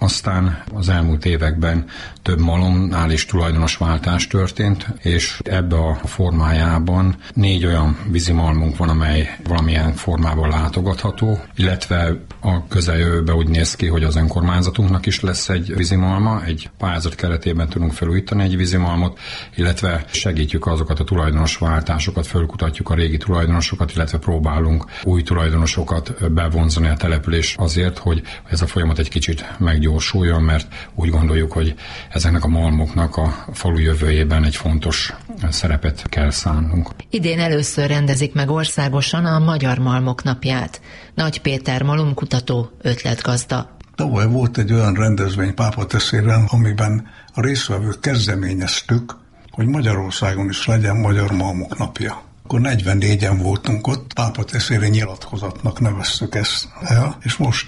Aztán az elmúlt években több malomnál is tulajdonosváltás történt, és ebbe a formájában 4 olyan vízimalmunk van, amely valamilyen formában látogatható, illetve a közeljövőben úgy néz ki, hogy az önkormányzatunknak is lesz egy vízimalma, egy pályázat keretében tudunk felújítani egy vízimalmot, illetve segítjük azokat a tulajdonosváltásokat, fölkutatjuk a régi tulajdonosokat, illetve próbálunk új tulajdonosokat bevonzani a település azért, hogy ez a folyamat egy kicsit meggyorsuljon, mert úgy gondoljuk, hogy ezeknek a malmoknak a falu jövőjében egy fontos szerepet kell szánnunk. Idén először rendezik meg országosan a Magyar Malmok napját. Nagy Péter malomkutató, ötletgazda. Tavaly volt egy olyan rendezvény Pápateszéren, amiben a résztvevők kezdeményeztük, hogy Magyarországon is legyen Magyar Malmok napja. Akkor 44-en voltunk ott, Pápateszéri nyilatkozatnak neveztük ezt el, és most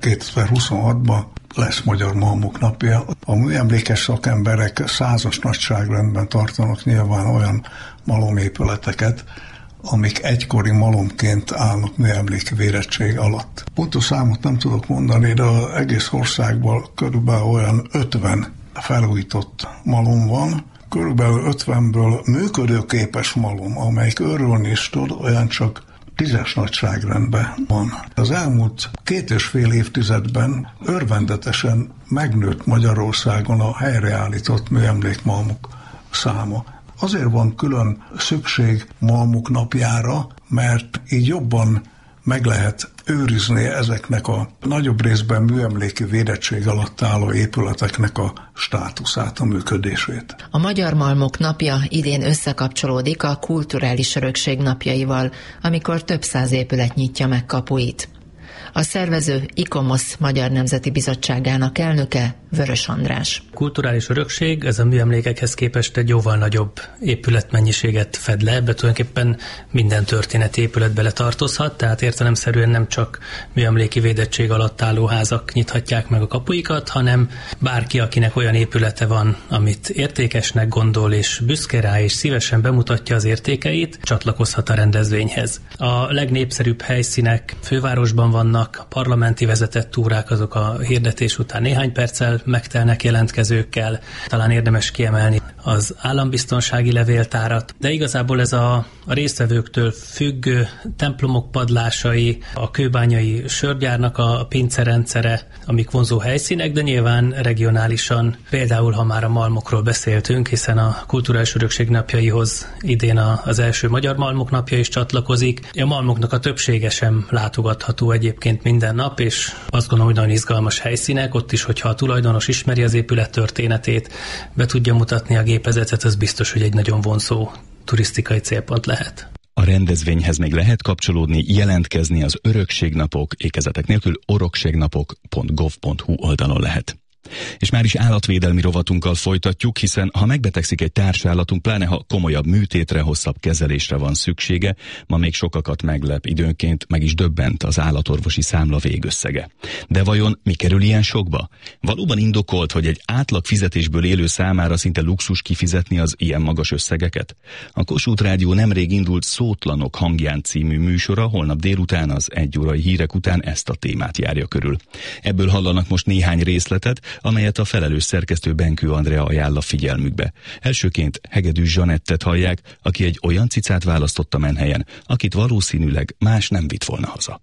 2026-ban lesz Magyar Malmok napja. A műemlékes szakemberek 100-as nagyságrendben tartanak nyilván olyan malomépületeket, amik egykori malomként állnak műemléki vérettség alatt. Pontos számot nem tudok mondani, de az egész országban körülbelül olyan 50 felújított malom van, körülbelül 50-ből működőképes malom, amelyik örülni is tud, olyan csak 10-es nagyságrendben van. Az elmúlt 2,5 évtizedben örvendetesen megnőtt Magyarországon a helyreállított műemlékmalmok száma. Azért van külön szükség malmok napjára, mert így jobban meg lehet őrizni ezeknek a nagyobb részben műemléki védettség alatt álló épületeknek a státuszát, a működését. A Magyar Malmok napja idén összekapcsolódik a kulturális örökség napjaival, amikor több 100 épület nyitja meg kapuit. A szervező ICOMOS Magyar Nemzeti Bizottságának elnöke Vörös András. Kulturális örökség, ez a műemlékekhez képest egy jóval nagyobb épületmennyiséget fed le, ebbe tulajdonképpen minden történeti épület bele tartozhat, tehát értelemszerűen nem csak műemléki védettség alatt álló házak nyithatják meg a kapuikat, hanem bárki, akinek olyan épülete van, amit értékesnek gondol és büszke rá, és szívesen bemutatja az értékeit, csatlakozhat a rendezvényhez. A legnépszerűbb helyszínek fővárosban vannak, a parlamenti vezetett túrák azok a hirdetés után néhány perccel megtelnek jelentkezőkkel. Talán érdemes kiemelni az állambiztonsági levéltárat, de igazából ez a résztvevőktől függő templomok padlásai, a kőbányai sörgyárnak a pincerendszere, amik vonzó helyszínek, de nyilván regionálisan, például ha már a malmokról beszéltünk, hiszen a Kulturális Örökség napjaihoz idén az első Magyar Malmok napja is csatlakozik. A malmoknak a többsége sem látogatható egyébként minden nap, és azt gondolom, hogy nagyon izgalmas helyszínek, ott is, hogyha a tulajdonos ismeri az épület történetét, be tudja mutatni a gépezetet, az biztos, hogy egy nagyon vonzó turisztikai célpont lehet. A rendezvényhez még lehet kapcsolódni, jelentkezni az örökségnapok, ékezetek nélkül orökségnapok.gov.hu oldalon lehet. És már is állatvédelmi rovatunkkal folytatjuk, hiszen ha megbetegszik egy társállatunk, pláne ha komolyabb műtétre, hosszabb kezelésre van szüksége, ma még sokakat meglep, időnként meg is döbbent az állatorvosi számla végösszege. De vajon mi kerül ilyen sokba? Valóban indokolt, hogy egy átlag fizetésből élő számára szinte luxus kifizetni az ilyen magas összegeket? A Kossuth Rádió nemrég indult Szótlanok hangján című műsora holnap délután az 1 órai hírek után ezt a témát járja körül. Ebből hallanak most néhány részletet, amelyet a felelős szerkesztő Benkő Andrea ajánl a figyelmükbe. Elsőként Hegedűs Zsanettet hallják, aki egy olyan cicát választott a menhelyen, akit valószínűleg más nem vitt volna haza.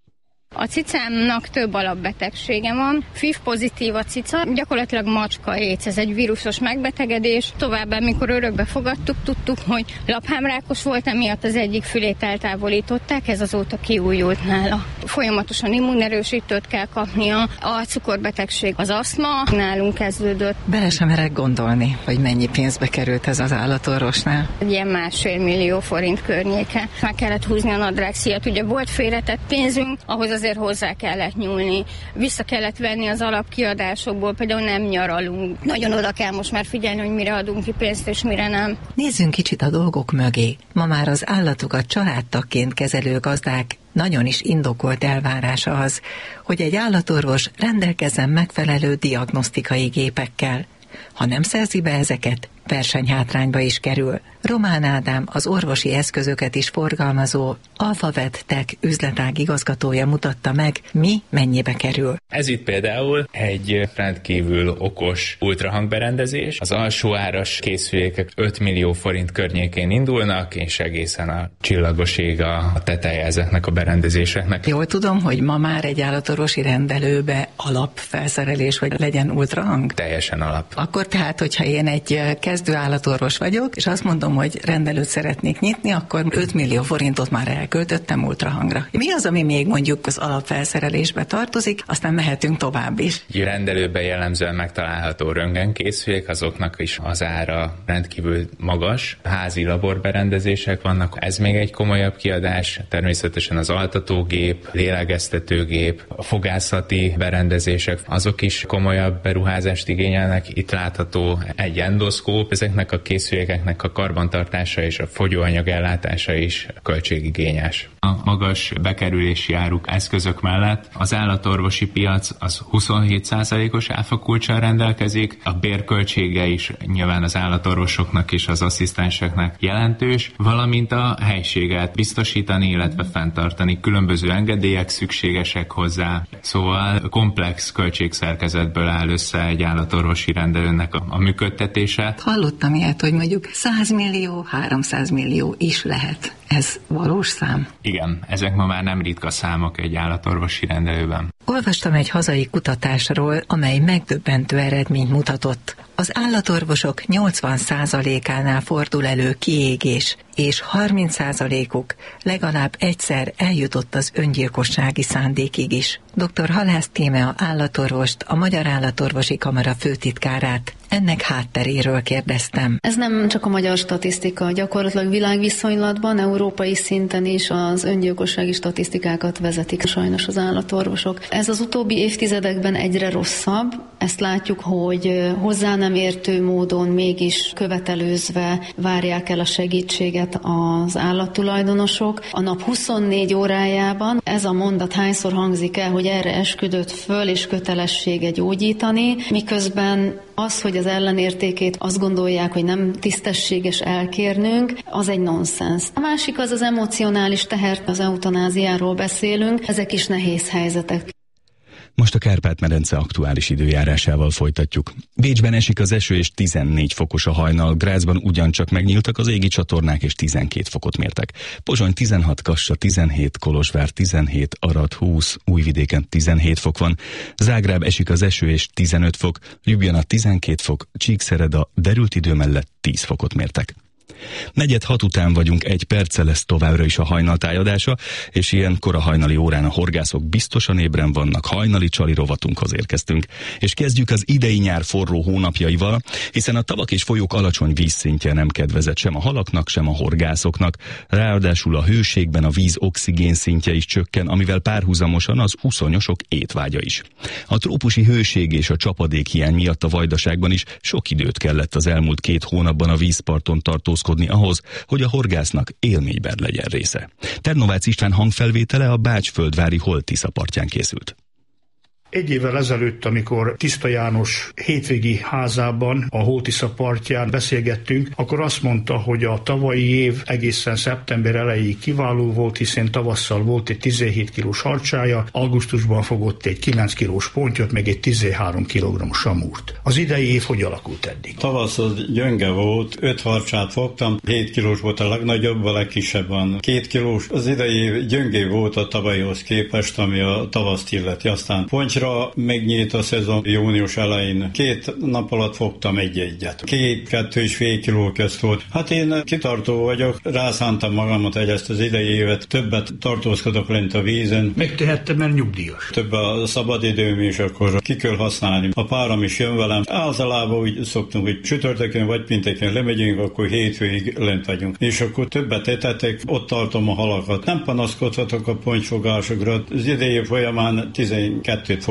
A cicámnak több alapbetegsége van. FIV pozitív a cica, gyakorlatilag macska AIDS, ez egy vírusos megbetegedés. Továbbá, mikor örökbe fogadtuk, tudtuk, hogy laphámrákos volt, emiatt az egyik fülét eltávolították, ez azóta kiújult nála. Folyamatosan immunerősítőt kell kapnia, a cukorbetegség, az aszma nálunk kezdődött. Bele sem merek gondolni, hogy mennyi pénzbe került ez az állatorvosnál. Egy ilyen 1,5 millió forint környéke. Meg kellett húzni a nadrágszíjat, ugye volt félretett pénzünk, ahhoz azért hozzá kellett nyúlni. Vissza kellett venni az alapkiadásokból, például nem nyaralunk. Nagyon oda kell most már figyelni, hogy mire adunk ki pénzt és mire nem. Nézzünk kicsit a dolgok mögé. Ma már az állatokat családtagként kezelő gazdák nagyon is indokolt elvárása az, hogy egy állatorvos rendelkezzen megfelelő diagnosztikai gépekkel. Ha nem szerzi be ezeket, versenyhátrányba is kerül. Román Ádám, az orvosi eszközöket is forgalmazó Alphavet Tech üzletág igazgatója mutatta meg, mi mennyibe kerül. Ez itt például egy rendkívül okos ultrahangberendezés. Az alsó áras készülékek 5 millió forint környékén indulnak, és egészen a csillagosig a teteje ezeknek a berendezéseknek. Jól tudom, hogy ma már egy állatorvosi rendelőbe alapfelszerelés, hogy legyen ultrahang? Teljesen alap. Akkor tehát, hogyha én egy kezdő állatorvos vagyok, és azt mondom, hogy rendelőt szeretnék nyitni, akkor 5 millió forintot már elköltöttem ultrahangra. Mi az, ami még mondjuk az alapfelszerelésbe tartozik, aztán mehetünk tovább is. Egy rendelőben jellemzően megtalálható röntgenkészülék, azoknak is az ára rendkívül magas. Házi laborberendezések vannak, ez még egy komolyabb kiadás. Természetesen az altatógép, lélegeztetőgép, a fogászati berendezések, azok is komolyabb beruházást igényelnek. Itt látható egy endoszkóp, ezeknek a készülékeknek a karbantartása és a fogyóanyag ellátása is költségigényes. A magas bekerülési áruk eszközök mellett az állatorvosi piac az 27%-os áfakulccsal rendelkezik, a bérköltsége is nyilván az állatorvosoknak és az asszisztenseknek jelentős, valamint a helységet biztosítani, illetve fenntartani. Különböző engedélyek szükségesek hozzá, szóval komplex költségszerkezetből áll össze egy állatorvosi rendelőnek a működtetése. Hallottam ilyet, hogy mondjuk 100 millió, 300 millió is lehet. Ez valós szám? Igen, ezek ma már nem ritka számok egy állatorvosi rendelőben. Olvastam egy hazai kutatásról, amely megdöbbentő eredményt mutatott. Az állatorvosok 80%-ánál fordul elő kiégés, és 30%-uk legalább egyszer eljutott az öngyilkossági szándékig is. Dr. Halász Tímea állatorvost, a Magyar Állatorvosi Kamara főtitkárát ennek hátteréről kérdeztem. Ez nem csak a magyar statisztika, gyakorlatilag világviszonylatban, európai szinten is az öngyilkossági statisztikákat vezetik sajnos az állatorvosok. Ez az utóbbi évtizedekben egyre rosszabb, ezt látjuk, hogy hozzá nem értő módon mégis követelőzve várják el a segítséget az állattulajdonosok. A nap 24 órájában ez a mondat hányszor hangzik el, hogy erre esküdött föl és kötelessége gyógyítani, miközben az, hogy az ellenértékét azt gondolják, hogy nem tisztességes elkérnünk, az egy nonsens. A másik az emocionális teher, az eutanáziáról beszélünk, ezek is nehéz helyzetek. Most a Kárpát-medence aktuális időjárásával folytatjuk. Bécsben esik az eső és 14 fokos a hajnal, Grazban ugyancsak megnyíltak az égi csatornák és 12 fokot mértek. Pozsony 16, Kassa 17, Kolozsvár 17, Arad 20, Újvidéken 17 fok van, Zágráb esik az eső és 15 fok, Ljubljana 12 fok, Csíkszereda derült idő mellett 10 fokot mértek. 4:06 után vagyunk, 1 perccel lesz továbbra is a hajnal tájadása, és ilyen kora hajnali órán a horgászok biztosan ébren vannak, hajnali csali rovatunkhoz érkeztünk. És kezdjük az idei nyár forró hónapjaival, hiszen a tavak és folyók alacsony vízszintje nem kedvezett sem a halaknak, sem a horgászoknak. Ráadásul a hőségben a víz oxigén szintje is csökken, amivel párhuzamosan az uszonyosok étvágya is. A trópusi hőség és a csapadék hiány miatt a Vajdaságban is sok időt kellett az elmúlt 2 hónapban a vízparton tartózkodni ahhoz, hogy a horgásznak élményben legyen része. Ternovácz István hangfelvétele a Bács-Földvári Holt-Tisza partján készült. Egy évvel ezelőtt, amikor Tiszta János hétvégi házában, a Holt-Tisza partján beszélgettünk, akkor azt mondta, hogy a tavalyi év egészen szeptember elejéig kiváló volt, hiszen tavasszal volt egy 17 kilós harcsája, augusztusban fogott egy 9 kilós pontyot, meg egy 13 kg samúrt. Az idei év hogy alakult eddig? Tavasz az gyönge volt, 5 harcsát fogtam, 7 kilós volt a legnagyobb, a legkisebb van 2 kilós. Az idei év gyöngé volt a tavalyhoz képest, ami a tavaszt illeti. Aztán pontyra megnyílt a szezon június elején. 2 nap alatt fogtam egy-egyet. 2-2,5 kiló közt volt. Hát én kitartó vagyok, rászántam magamat, hogy ezt az idei évet többet tartózkodok lent a vízen. Megtehettem, mert nyugdíjas. Több a szabadidőm, és akkor ki kell használni. A párom is jön velem. Általában úgy szoktunk, hogy csütörtökön vagy pénteken lemegyünk, akkor hétfőig lent vagyunk. És akkor többet etetek, ott tartom a halakat. Nem panaszkodhatok a pontyfogásokra. Az idei folyamán 12-t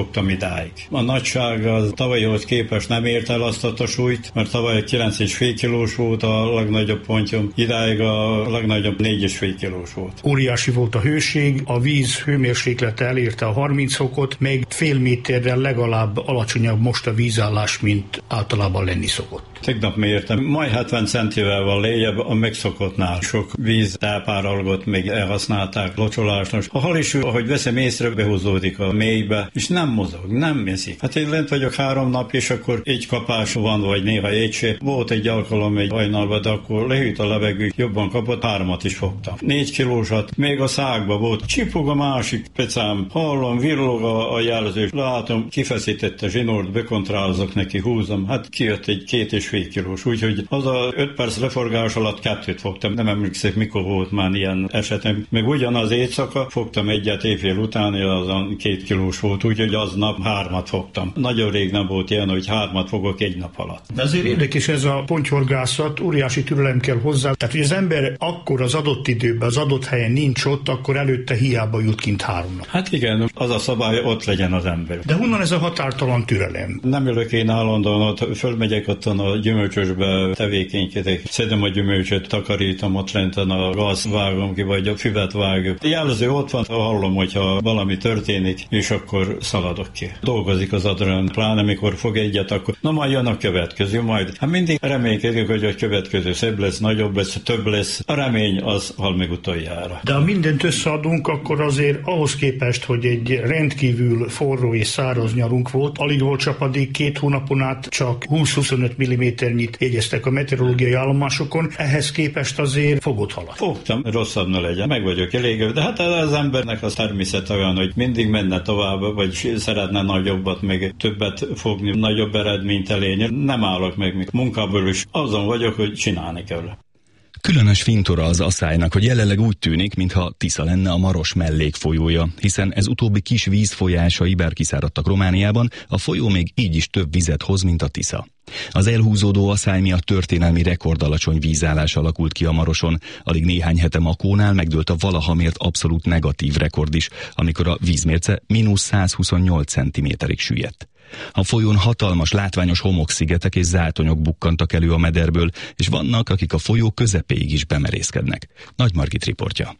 fogtam idáig. A nagyság az tavalyhoz képest nem ért el azt a súlyt, mert tavaly 9,5 kilós volt a legnagyobb pontyom, idáig a legnagyobb 4,5 kilós volt. Óriási volt a hőség, a víz hőmérséklete elérte a 30 fokot, még fél méterrel legalább alacsonyabb most a vízállás, mint általában lenni szokott. Tegnap mértem, majd 70 centivel van lejjebb a megszokottnál. Sok víz tápáralgot még elhasználták locsolásnak. A hal is, ahogy veszem észre, behúzódik a mélybe, és nem mozog, nem eszik. Hát én lent vagyok 3 nap, és akkor egy kapás van, vagy néha egy se. Volt egy alkalom egy hajnalban, de akkor lehűlt a levegő, jobban kapott, 3 is fogtam. 4 kilósat, még a szágba volt. Csipog a másik pecám, hallom, villog a jelző, látom, kifeszítette zsinort, bekontrálozok neki, húzom. Hát kijött egy 2,5 kilós, úgyhogy az a 5 perc leforgás alatt 2 fogtam. Nem emlékszek, mikor volt már ilyen esetem. Meg ugyanaz éjszaka fogtam egyet éjfél után, azon 2 kilós volt, úgyhogy aznap 3 fogtam. Nagyon rég nem volt ilyen, hogy 3 fogok egy nap alatt. De azért érdekes ez a pontyhorgászat, óriási türelem kell hozzá. Tehát, hogy az ember akkor az adott időben, az adott helyen nincs ott, akkor előtte hiába jut kint 3 nap. Hát igen, az a szabály, ott legyen az ember. De honnan ez a határtalan türelem? Nem ülök én állandóan, ott fölmegyek ott a gyümölcsösbe, tevékenykedek, szedem a gyümölcsöt, takarítom, ott lenten a gáz vágom ki, vagy a füvet vágom. Jelző ott van, hallom, hogyha valami történik, és akkor szaladok ki. Dolgozik az adrenalin, pláne amikor fog egyet, akkor na majd jön a következő, majd. Hát mindig reménykedik, hogy a következő szebb lesz, nagyobb lesz, több lesz. A remény az hal meg utoljára. De ha mindent összeadunk, akkor azért ahhoz képest, hogy egy rendkívül forró és száraz nyarunk volt, alig volt csapadék, 2 hónapon át csak 20-25 mm-nyit jegyeztek a meteorológiai állomásokon, ehhez képest azért fogott halat. Fogtam, rosszabb ne legyen, meg vagyok elégedve, de hát az embernek az természet olyan, hogy mindig menne tovább, vagy szeretne nagyobbat, meg többet fogni, nagyobb eredményt elérni. Nem állok meg munkából is, azon vagyok, hogy csinálni kell. Különös fintora az Aszálynak, hogy jelenleg úgy tűnik, mintha Tisza lenne a Maros mellékfolyója, hiszen ez utóbbi kis vízfolyásai bár kiszáradtak Romániában, a folyó még így is több vizet hoz, mint a Tisza. Az elhúzódó Aszály miatt történelmi rekordalacsony vízállás alakult ki a Maroson, alig néhány hete Makónál megdőlt a valaha mért abszolút negatív rekord is, amikor a vízmérce -128 cm-ig süllyedt. A folyón hatalmas, látványos homokszigetek és zátonyok bukkantak elő a mederből, és vannak, akik a folyó közepéig is bemerészkednek. Nagy Margit riportja.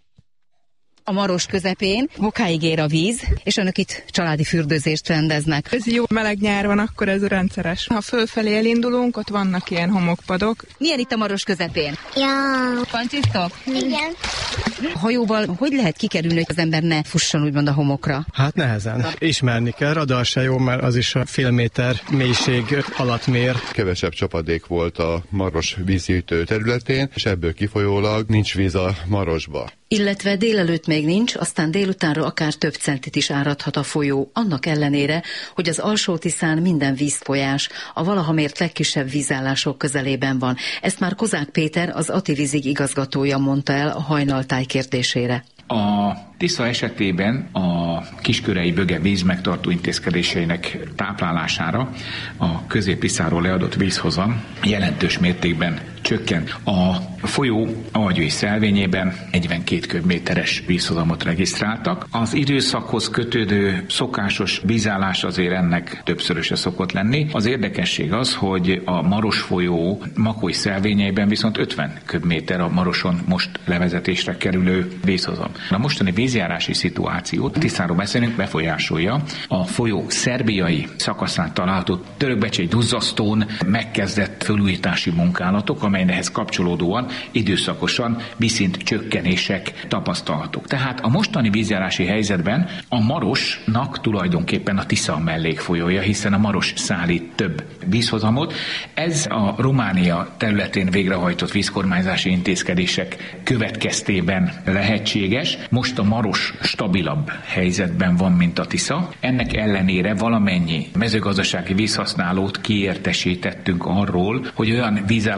A Maros közepén hokáig ér a víz, és önök itt családi fürdőzést rendeznek. Ez jó meleg nyár van, akkor ez rendszeres. Ha fölfelé elindulunk, ott vannak ilyen homokpadok. Milyen itt a Maros közepén? Ja. Pancsisztok? Igen. Hajóval hogy lehet kikerülni, hogy az ember ne fusson úgymond a homokra? Hát nehezen. Ismerni kell, radar se jó, mert az is a fél méter mélység alatt mér. Kevesebb csapadék volt a Maros vízgyűjtő területén, és ebből kifolyólag nincs víz a Marosba. Illetve délelőtt még nincs, aztán délutánra akár több centit is áradhat a folyó, annak ellenére, hogy az Alsó-Tiszán minden vízfolyás a valaha mért legkisebb vízállások közelében van. Ezt már Kozák Péter, az Ativízig igazgatója mondta el a hajnaltáj kérdésére. A Tisza esetében a Kiskörei Böge vízmegtartó intézkedéseinek táplálására a Közép-Tiszáról leadott vízhozam jelentős mértékben csökken. A folyó algyői szelvényében 42 köbméteres vízhozamot regisztráltak. Az időszakhoz kötődő szokásos vízállás azért ennek többszöröse szokott lenni. Az érdekesség az, hogy a Maros folyó makói szelvényeiben viszont 50 köbméter a Maroson most levezetésre kerülő vízhozam. A mostani vízjárási szituációt, Tiszáról beszélünk, befolyásolja a folyó szerbiai szakaszán található Törökbecsei-Duzzasztón megkezdett felújítási munkálatok, amelyhez kapcsolódóan időszakosan vízszint csökkenések tapasztalhatók. Tehát a mostani vízjárási helyzetben a Marosnak tulajdonképpen a Tisza mellékfolyója, hiszen a Maros szállít több vízhozamot. Ez a Románia területén végrehajtott vízkormányzási intézkedések következtében lehetséges. Most a Maros stabilabb helyzetben van, mint a Tisza. Ennek ellenére valamennyi mezőgazdasági vízhasználót kiértesítettünk arról, hogy olyan vízállás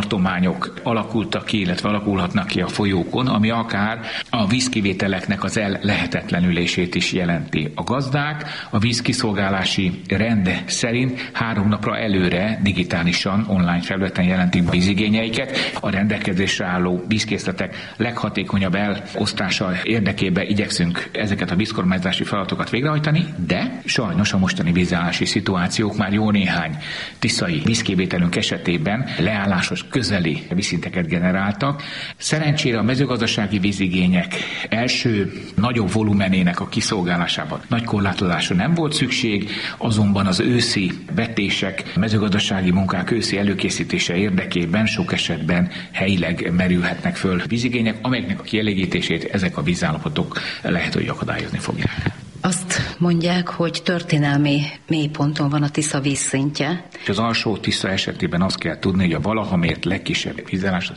tartományok alakultak ki, illetve alakulhatnak ki a folyókon, ami akár a vízkivételeknek az ellehetetlenülését is jelenti. A gazdák a vízkiszolgálási rend szerint 3 napra előre digitálisan, online felületen jelentik a vízigényeiket. A rendelkezésre álló vízkészletek leghatékonyabb elosztása érdekében igyekszünk ezeket a vízkormányzási feladatokat végrehajtani, de sajnos a mostani vízállási szituációk már jó néhány tiszai vízkivételünk esetében leállásos közeli vízszinteket generáltak. Szerencsére a mezőgazdasági vízigények első nagyobb volumenének a kiszolgálásában nagy korlátozásra nem volt szükség, azonban az őszi vetések, mezőgazdasági munkák őszi előkészítése érdekében sok esetben helyileg merülhetnek föl vízigények, amelyeknek a kielégítését ezek a vízállapotok lehet, hogy akadályozni fogják. Azt mondják, hogy történelmi mélyponton van a Tisza vízszintje. Az alsó Tisza esetében azt kell tudni, hogy a valaha mért legkisebb vízállás az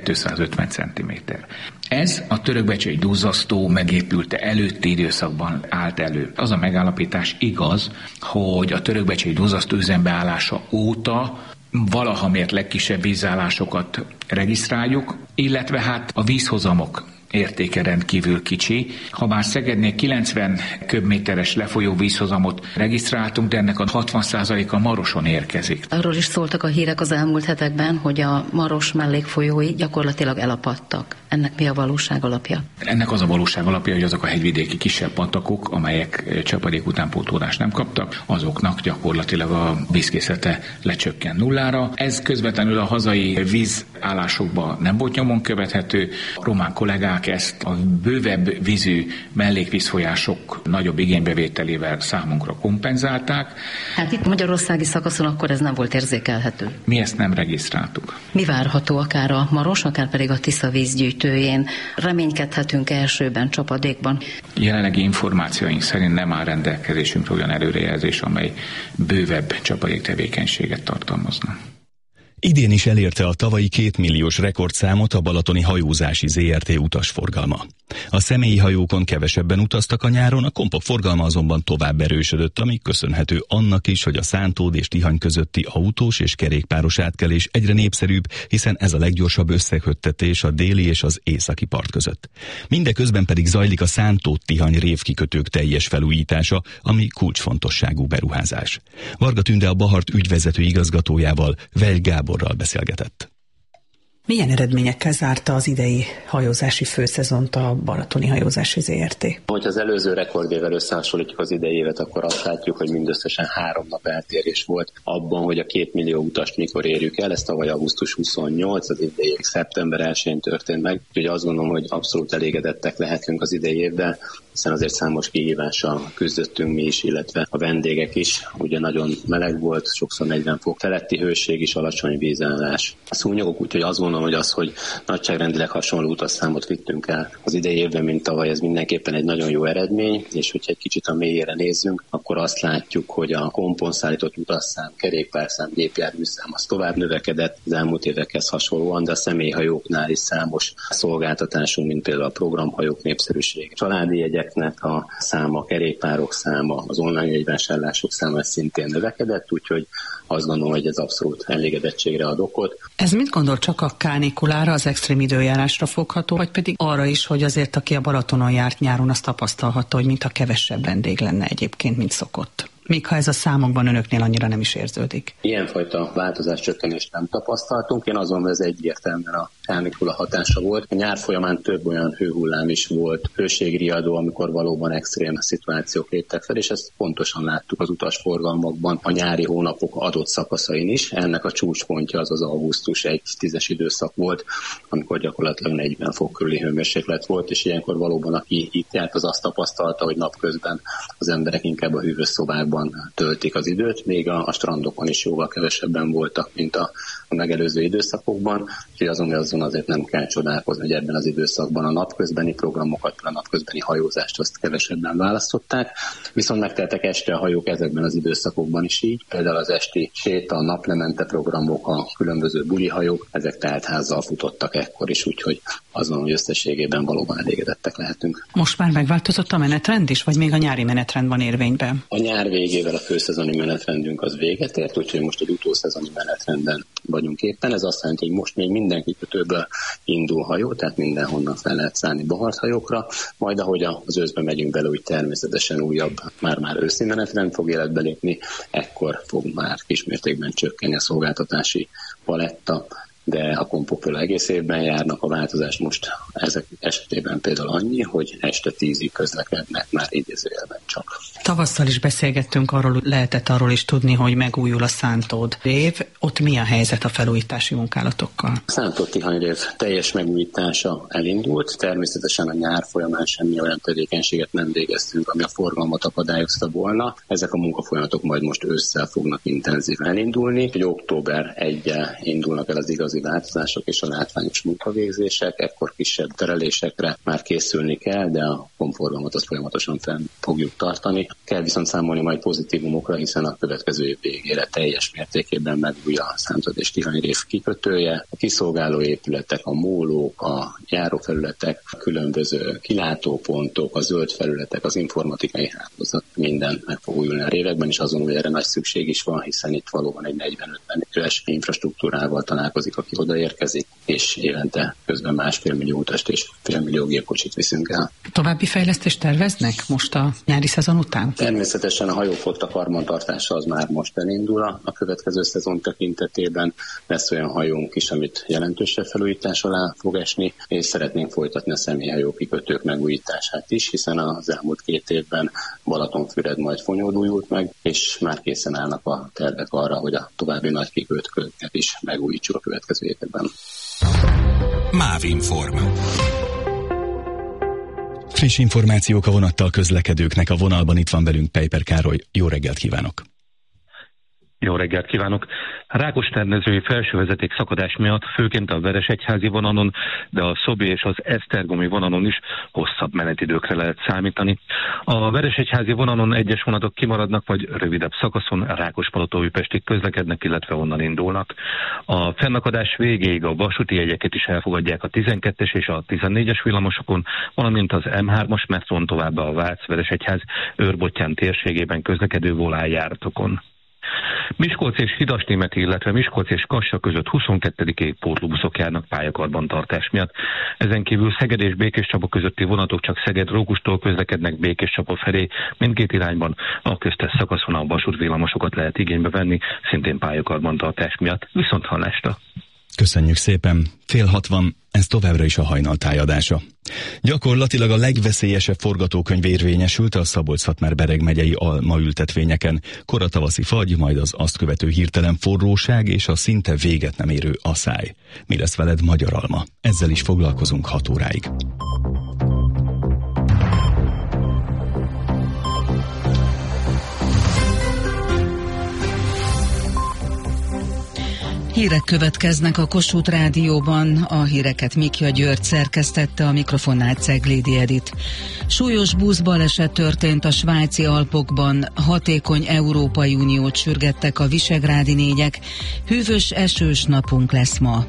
-250 cm. Ez a törökbecsei duzzasztó megépülte előtti időszakban állt elő. Az a megállapítás igaz, hogy a törökbecsei duzzasztó üzembeállása óta valaha mért legkisebb vízállásokat regisztráljuk, illetve hát a vízhozamok értéke rendkívül kicsi. Ha már Szegednél 90 köbméteres lefolyó vízhozamot regisztráltunk, de ennek a 60%-a Maroson érkezik. Arról is szóltak a hírek az elmúlt hetekben, hogy a Maros mellékfolyói gyakorlatilag elapadtak. Ennek mi a valóság alapja? Ennek az a valóság alapja, hogy azok a hegyvidéki kisebb patakok, amelyek csapadék utánpótlást nem kaptak, azoknak gyakorlatilag a vízkészlete lecsökken nullára. Ez közvetlenül a hazai vízállásokban nem volt nyomon követhető. A román kollégák ezt a bővebb vízű mellékvízfolyások nagyobb igénybevételével számunkra kompenzálták. Hát itt magyarországi szakaszon akkor ez nem volt érzékelhető. Mi ezt nem regisztráltuk. Mi várható akár a Maros, akár pedig a Tisza vízgyűjtőjén? Reménykedhetünk elsőben csapadékban? Jelenlegi információink szerint nem áll rendelkezésünkre olyan előrejelzés, amely bővebb csapadék tevékenységet tartalmazna. Idén is elérte a tavalyi 2 milliós rekordszámot a balatoni hajózási ZRT utasforgalma. A személyi hajókon kevesebben utaztak a nyáron, a kompok forgalma azonban tovább erősödött, ami köszönhető annak is, hogy a Szántód és Tihany közötti autós és kerékpáros átkelés egyre népszerűbb, hiszen ez a leggyorsabb összeköttetés a déli és az északi part között. Mindeközben pedig zajlik a Szántód-Tihany révkikötők teljes felújítása, ami kulcsfontosságú beruházás. Varga Tünde a Bahart ügyvezető igazgatójával, Vejl Gáborral beszélgetett. Milyen eredményekkel zárta az idei hajózási főszezont a Balatoni Hajózási ZRT? Hogyha az előző rekordével összehasonlítjuk az idei évet, akkor azt látjuk, hogy mindösszesen 3 nap eltérés volt abban, hogy a 2 millió utast mikor érjük el. Ez tavaly augusztus 28, az idei év szeptember 1-én történt meg. Úgyhogy azt gondolom, hogy abszolút elégedettek lehetünk az idei évvel, hiszen azért számos kihívással küzdöttünk mi is, illetve a vendégek is. Ugye nagyon meleg volt, sokszor 40 fok feletti hőség is, alacsony vízállás. A szúnyogok, úgyhogy azt gondolom, hogy az, hogy nagyságrendileg hasonló utasszámot vittünk el az idei évben, mint tavaly, ez mindenképpen egy nagyon jó eredmény, és hogyha egy kicsit a mélyére nézzünk, akkor azt látjuk, hogy a kompon szállított utasszám, kerékpárszám, gépjárműszám az tovább növekedett az elmúlt évekhez hasonlóan, de a személyhajóknál is számos szolgáltatásunk, mint például a programhajók népszerűsége, családi jegyeknek a száma, kerékpárok száma, az online jegyvásárlások száma szintén növekedett, úgyhogy azt gondolom, hogy ez abszolút elégedettségre ad okot. Ez mit gondol, csak a kánikulára, az extrém időjárásra fogható, vagy pedig arra is, hogy azért, aki a Balatonon járt nyáron, azt tapasztalhatta, hogy mintha kevesebb vendég lenne egyébként, mint szokott? Még ha ez a számokban önöknél annyira nem is érződik. Ilyenfajta változás csökkenést nem tapasztaltunk. Én azon, hogy ez egyértelműen a kánikula hatása volt. A nyár folyamán több olyan hőhullám is volt, hőségriadó, amikor valóban extrém szituációk léptek fel, és ezt pontosan láttuk az utasforgalmakban a nyári hónapok adott szakaszain is. Ennek a csúcspontja az augusztus 1-10-es időszak volt, amikor gyakorlatilag 40 fok körüli hőmérséklet volt, és ilyenkor valóban aki itt járt, az azt tapasztalta, hogy napközben az emberek inkább a hűvös szobákban töltik az időt, még a strandokon is jóval kevesebben voltak, mint a megelőző időszakokban, úgyhogy azon azért nem kell csodálkozni, hogy ebben az időszakban a napközbeni programokat, a napközbeni hajózást azt kevesebben választották, viszont megteltek este a hajók ezekben az időszakokban is így, például az esti séta, a naplemente programok, a különböző bulihajók, ezek teltházzal futottak ekkor is, úgyhogy azon, hogy összességében valóban elégedettek lehetünk. Most már megváltozott a menetrend is, vagy még a nyári menetrend van érvényben? A nyár végével a főszezoni menetrendünk az véget ért, úgyhogy most egy utószezoni menetrenden vagyunk éppen. Ez azt jelenti, hogy most még minden kikötőből indul hajó, tehát mindenhonnan fel lehet szállni baharthajókra, majd ahogy az őszbe megyünk bele, úgy természetesen újabb, már őszi menetrend fog életbe lépni, ekkor fog már kismértékben csökkenni a szolgáltatási paletta, de a kompokról egész évben járnak. A változás most ezek esetében például annyi, hogy este 10-ig közlekednek már idézőjelben csak. Tavasszal is beszélgettünk arról, lehetett arról is tudni, hogy megújul a Szántód rév. Ott mi a helyzet a felújítási munkálatokkal? A Szántód-Tihany rév teljes megújítása elindult. Természetesen a nyár folyamán semmi olyan tevékenységet nem végeztünk, ami a forgalmat akadályozta volna. Ezek a munkafolyamatok majd most ősszel fognak intenzíven elindulni. Hogy október 1-jel indulnak el az igazi változások és a látványos munkavégzések, ekkor kisebb terelésekre már készülni kell, de a komforgalmat azt folyamatosan fenn fogjuk tartani. Kell viszont számolni majd pozitívumokra, hiszen a következő év végére teljes mértékében megújul a Szántód és Tihany rév kikötője, a kiszolgáló épületek, a mólók, a járófelületek, a különböző kilátópontok, a zöld felületek, az informatikai hálózat, minden meg fog újulni a révekben, és azon, hogy erre nagy szükség is van, hiszen itt valóban egy 40-50 éves infrastruktúrával találkozik, aki odaérkezik, és évente közben 1,5 millió utast és fél millió gépkocsit viszünk el. További fejlesztést terveznek most a nyári szezon után? Természetesen a hajóflotta karbantartása az már most elindul a következő szezon tekintetében. Lesz olyan hajónk is, amit jelentősebb felújítás alá fog esni, és szeretnénk folytatni a személyhajó kikötők megújítását is, hiszen az elmúlt 2 évben Balatonfüred majd Fonyód újult meg, és már készen állnak a tervek arra, hogy a további nagy kikötőket is megújítsuk a következő években. Mávinform. Friss információk a vonattal közlekedőknek. A vonalban itt van velünk Peiper Károly. Jó reggelt kívánok! Jó reggelt kívánok! Rákosternezői felsővezeték szakadás miatt főként a Veresegyházi vonalon, de a Szobi és az esztergomi vonalon is hosszabb menetidőkre lehet számítani. A Veresegyházi vonalon egyes vonatok kimaradnak, vagy rövidebb szakaszon Rákospalota-Újpestig közlekednek, illetve onnan indulnak. A fennakadás végéig a vasúti jegyeket is elfogadják a 12-es és a 14-es villamosokon, valamint az M3-as metrón továbbá a Vác-Veresegyház Őrbottyán térségében közlekedő volánjáratokon. Miskolc és Hidasnémeti, illetve Miskolc és Kassa között 22. év pótlóbuszok járnak pályakarbantartás miatt. Ezen kívül Szeged és Békéscsaba közötti vonatok csak Szeged-Rókustól közlekednek Békéscsaba felé, mindkét irányban. A köztes szakaszon a vasútvillamosokat lehet igénybe venni, szintén pályakarbantartás miatt. Viszonthallásra! Köszönjük szépen! 5:60, ez továbbra is a Hajnal tájadása. Gyakorlatilag a legveszélyesebb forgatókönyv érvényesült a Szabolcs-Szatmár-Bereg megyei almaültetvényeken. Koratavaszi fagy, majd az azt követő hirtelen forróság és a szinte véget nem érő aszály. Mi lesz veled, magyar alma? Ezzel is foglalkozunk 6 óráig. Hírek következnek a Kossuth Rádióban, a híreket Mikja György szerkesztette, a mikrofonnál Ceglédi Edit. Súlyos buszbaleset történt a svájci Alpokban, hatékony Európai Uniót sürgettek a visegrádi négyek, hűvös, esős napunk lesz ma.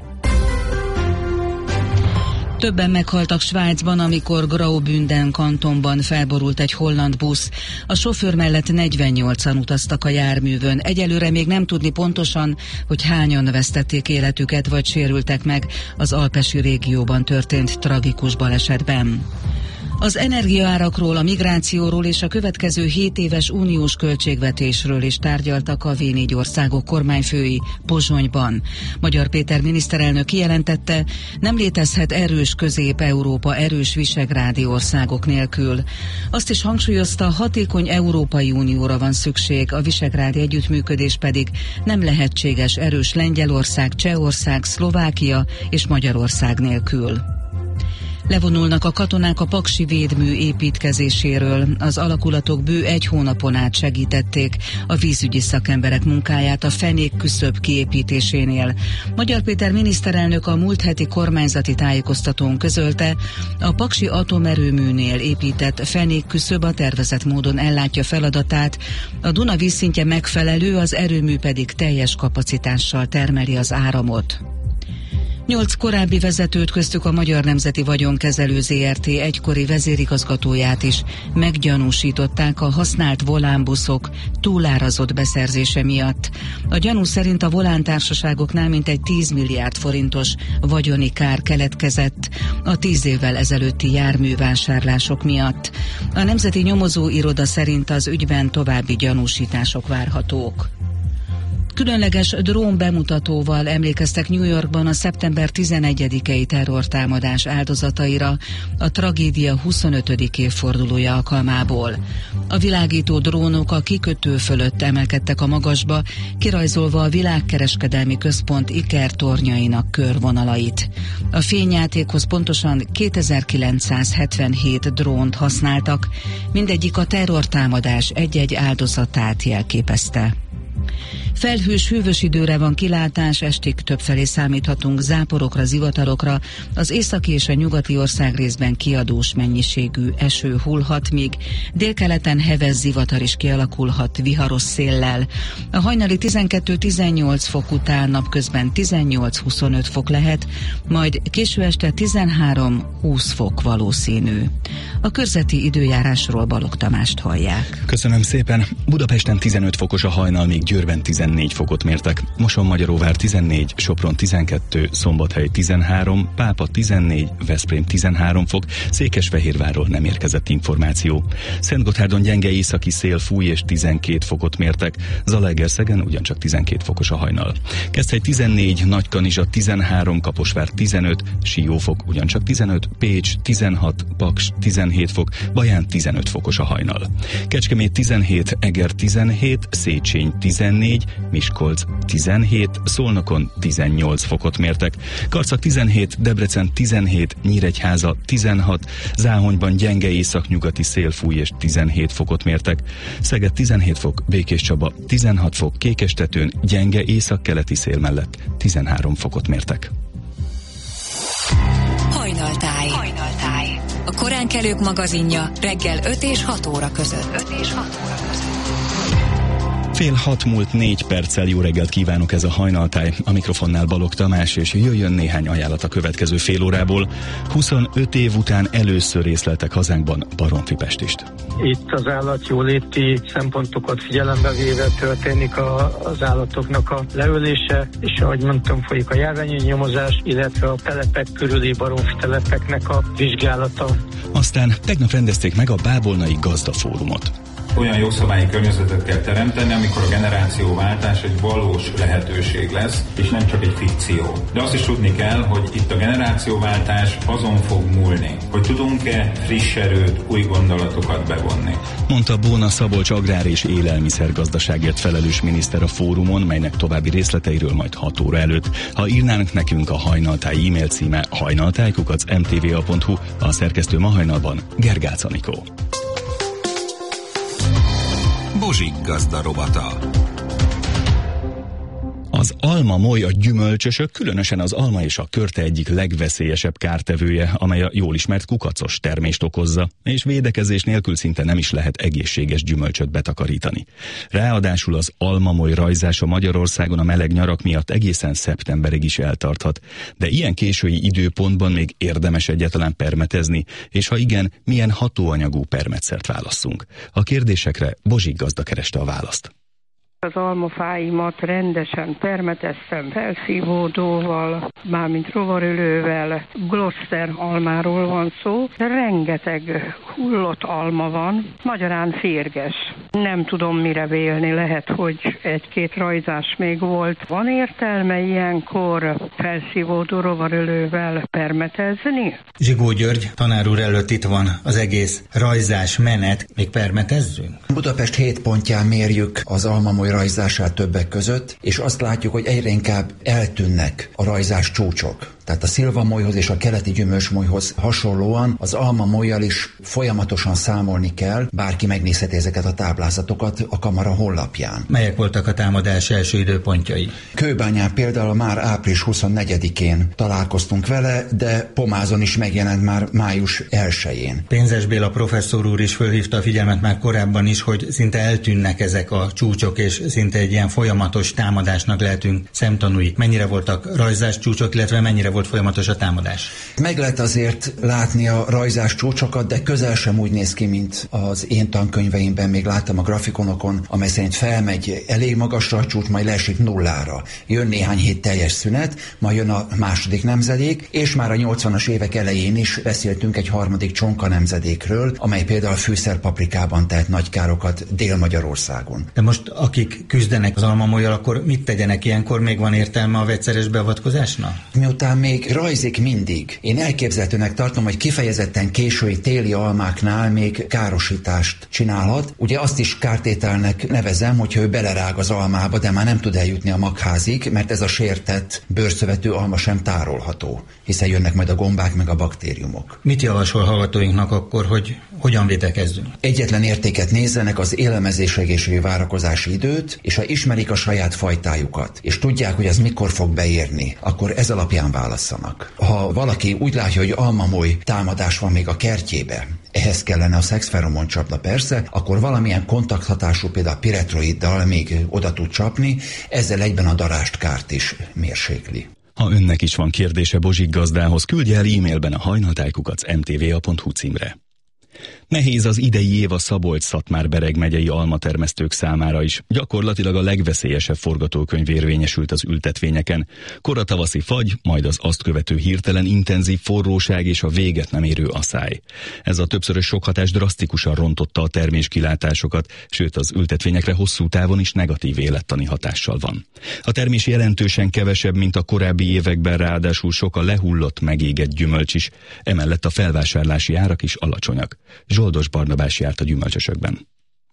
Többen meghaltak Svájcban, amikor Graubünden kantonban felborult egy holland busz. A sofőr mellett 48-an utaztak a járművön. Egyelőre még nem tudni pontosan, hogy hányan vesztették életüket vagy sérültek meg az alpesi régióban történt tragikus balesetben. Az energiaárakról, a migrációról és a következő 7 éves uniós költségvetésről is tárgyaltak a V4 országok kormányfői Pozsonyban. Magyar Péter miniszterelnök kijelentette, nem létezhet erős Közép-Európa erős visegrádi országok nélkül. Azt is hangsúlyozta, hatékony Európai Unióra van szükség, a visegrádi együttműködés pedig nem lehetséges erős Lengyelország, Csehország, Szlovákia és Magyarország nélkül. Levonulnak a katonák a paksi védmű építkezéséről. Az alakulatok bő 1 hónapon át segítették a vízügyi szakemberek munkáját a fenékküszöb kiépítésénél. Magyar Péter miniszterelnök a múlt heti kormányzati tájékoztatón közölte, a paksi atomerőműnél épített fenékküszöb a tervezett módon ellátja feladatát, a Duna vízszintje megfelelő, az erőmű pedig teljes kapacitással termeli az áramot. 8 korábbi vezetőt, köztük a Magyar Nemzeti Vagyonkezelő Zrt. Egykori vezérigazgatóját is meggyanúsították a használt volánbuszok túlárazott beszerzése miatt. A gyanú szerint a Volán társaságoknál mintegy 10 milliárd forintos vagyoni kár keletkezett a 10 évvel ezelőtti járművásárlások miatt. A Nemzeti Nyomozó Iroda szerint az ügyben további gyanúsítások várhatók. Különleges drón bemutatóval emlékeztek New Yorkban a szeptember 11-i terrortámadás áldozataira a tragédia 25. évfordulója alkalmából. A világító drónok a kikötő fölött emelkedtek a magasba, kirajzolva a világkereskedelmi központ ikertornyainak körvonalait. A fényjátékhoz pontosan 2977 drónt használtak, mindegyik a terrortámadás egy-egy áldozatát jelképezte. Felhős, hűvös időre van kilátás, estig többfelé számíthatunk záporokra, zivatarokra, az északi és a nyugati országrészben kiadós mennyiségű eső hullhat, míg délkeleten heves zivatar is kialakulhat viharos széllel. A hajnali 12-18 fok után napközben 18-25 fok lehet, majd késő este 13-20 fok valószínű. A körzeti időjárásról Balogh Tamást hallják. Köszönöm szépen. Budapesten 15 fokos a hajnal, még Győrben 14 fokot mértek. Mosonmagyaróvár 14, Sopron 12, Szombathely 13, Pápa 14, Veszprém 13 fok, Székesfehérvárról nem érkezett információ. Szentgotthárdon gyenge északi szél fúj és 12 fokot mértek, Zalaegerszegen ugyancsak 12 fokos a hajnal. Keszthely 14, Nagykanizsa 13, Kaposvár 15, Siófok ugyancsak 15, Pécs 16, Paks 17 fok, Baján 15 fokos a hajnal. Kecskemét 17, Eger 17, Széchenyi 14, Miskolc 17, Szolnokon 18 fokot mértek, Karcag 17, Debrecen 17, Nyíregyháza 16, Záhonyban gyenge északnyugati szél fúj és 17 fokot mértek, Szeged 17 fok, Békéscsaba 16 fok, Kékestetőn gyenge északkeleti szél mellett 13 fokot mértek. Hajnaltáj. A koránkelők magazinja reggel 5 és 6 óra között. 5:06 múlt 4 perccel. Jó reggelt kívánok, ez a Hajnaltáj. A mikrofonnál Balogh Tamás, és jöjjön néhány ajánlat a következő fél órából. 25 év után először részleltek hazánkban Baromfi Pestist. Itt az állatjóléti szempontokat figyelembe véve történik az állatoknak a leölése, és ahogy mondtam, folyik a járványi nyomozás, illetve a telepek körüli baromfi telepeknek a vizsgálata. Aztán tegnap rendezték meg a Bábolnai Gazdafórumot. Olyan jogszabályi környezetet kell teremteni, amikor a generációváltás egy valós lehetőség lesz, és nem csak egy fikció. De azt is tudni kell, hogy itt a generációváltás azon fog múlni, hogy tudunk-e friss erőt, új gondolatokat bevonni. Mondta Bóna Szabolcs agrár- és élelmiszergazdaságért felelős miniszter a fórumon, melynek további részleteiről majd 6 óra előtt. Ha írnának nekünk, a Hajnaltáj e-mail címe hajnaltáj@mtva.hu, a szerkesztő ma hajnalban Gergács Anikó. Bozsik gazda rovata. Az alma-moly, a gyümölcsösök, különösen az alma és a körte egyik legveszélyesebb kártevője, amely a jól ismert kukacos termést okozza, és védekezés nélkül szinte nem is lehet egészséges gyümölcsöt betakarítani. Ráadásul az alma-moly rajzása Magyarországon a meleg nyarak miatt egészen szeptemberig is eltarthat. De ilyen késői időpontban még érdemes egyáltalán permetezni, és ha igen, milyen hatóanyagú permetszert válasszunk? A kérdésekre Bozsik gazda kereste a választ. Az almafáimat rendesen permeteztem felszívódóval, mármint rovarölővel, Gloucester almáról van szó. Rengeteg hullott alma van, magyarán férges. Nem tudom mire vélni, lehet, hogy egy-két rajzás még volt. Van értelme ilyenkor felszívódó rovarölővel permetezni? Zsigó György, tanár úr előtt itt van az egész rajzás menet, még permetezzünk? Budapest 7 pontján mérjük az almamoly rajzását többek között, és azt látjuk, hogy egyre inkább eltűnnek a rajzás csúcsok. Tehát a szilvamolyhoz és a keleti gyümölcsmolyhoz hasonlóan az almamollyal is folyamatosan számolni kell, bárki megnézheti ezeket a táblázatokat a kamara honlapján. Melyek voltak a támadás első időpontjai? Kőbányán például már április 24-én találkoztunk vele, de Pomázon is megjelent már május 1-én. Pénzes Béla professzor úr is fölhívta a figyelmet már korábban is, hogy szinte eltűnnek ezek a csúcsok, és szinte egy ilyen folyamatos támadásnak lehetünk szemtanúi. Mennyire voltak rajzás csúcsok, illetve mennyire volt folyamatos a támadás? Meg lehet azért látni a rajzás csúcsokat, de közel sem úgy néz ki, mint az én tankönyveimben. Még láttam a grafikonokon, amely szerint felmegy elég magasra a csúcs, majd leesik nullára. Jön néhány hét teljes szünet, majd jön a második nemzedék, és már a 80-as évek elején is beszéltünk egy harmadik csonka nemzedékről, amely például a fűszerpaprikában tehet nagy károkat Dél-Magyarországon. De most akik küzdenek az almamollyal, akkor mit tegyenek ilyenkor? Még van értelme a vegyszeres beavatkozásnak? Miután még rajzik mindig, én elképzelhetőnek tartom, hogy kifejezetten késői téli almáknál még károsítást csinálhat. Ugye azt is kártételnek nevezem, hogyha ő belerág az almába, de már nem tud eljutni a magházig, mert ez a sértett bőrszövetű alma sem tárolható, hiszen jönnek majd a gombák meg a baktériumok. Mit javasol hallgatóinknak akkor, hogy hogyan védekezzünk? Egyetlen értéket nézzenek, az élelmezés-egészségügyi várakozási időt, és ha ismerik a saját fajtájukat, és tudják, hogy ez mikor fog beérni, akkor ez alapján válasszanak. Ha valaki úgy látja, hogy almamoly támadás van még a kertjébe, ehhez kellene a szexferomon csapda persze, akkor valamilyen kontakthatású, például piretroiddal még oda tud csapni, ezzel egyben a darást kárt is mérsékli. Ha önnek is van kérdése Bozsik gazdához, küldje el e-mailben a hajnaltájkukac.mtva.hu címre. Nehéz az idei év a Szabolcs-Szatmár-Bereg megyei almatermesztők számára is. Gyakorlatilag a legveszélyesebb forgatókönyv érvényesült az ültetvényeken. Koratavaszi fagy, majd az azt követő hirtelen intenzív forróság és a véget nem érő aszály. Ez a többszörös sokhatás drasztikusan rontotta a terméskilátásokat, sőt az ültetvényekre hosszú távon is negatív élettani hatással van. A termés jelentősen kevesebb, mint a korábbi években, ráadásul sok a lehullott, megégett gyümölcs is. Emellett a felvásárlási árak is alacsonyak. Zsoldos Barnabás járt a gyümölcsösökben.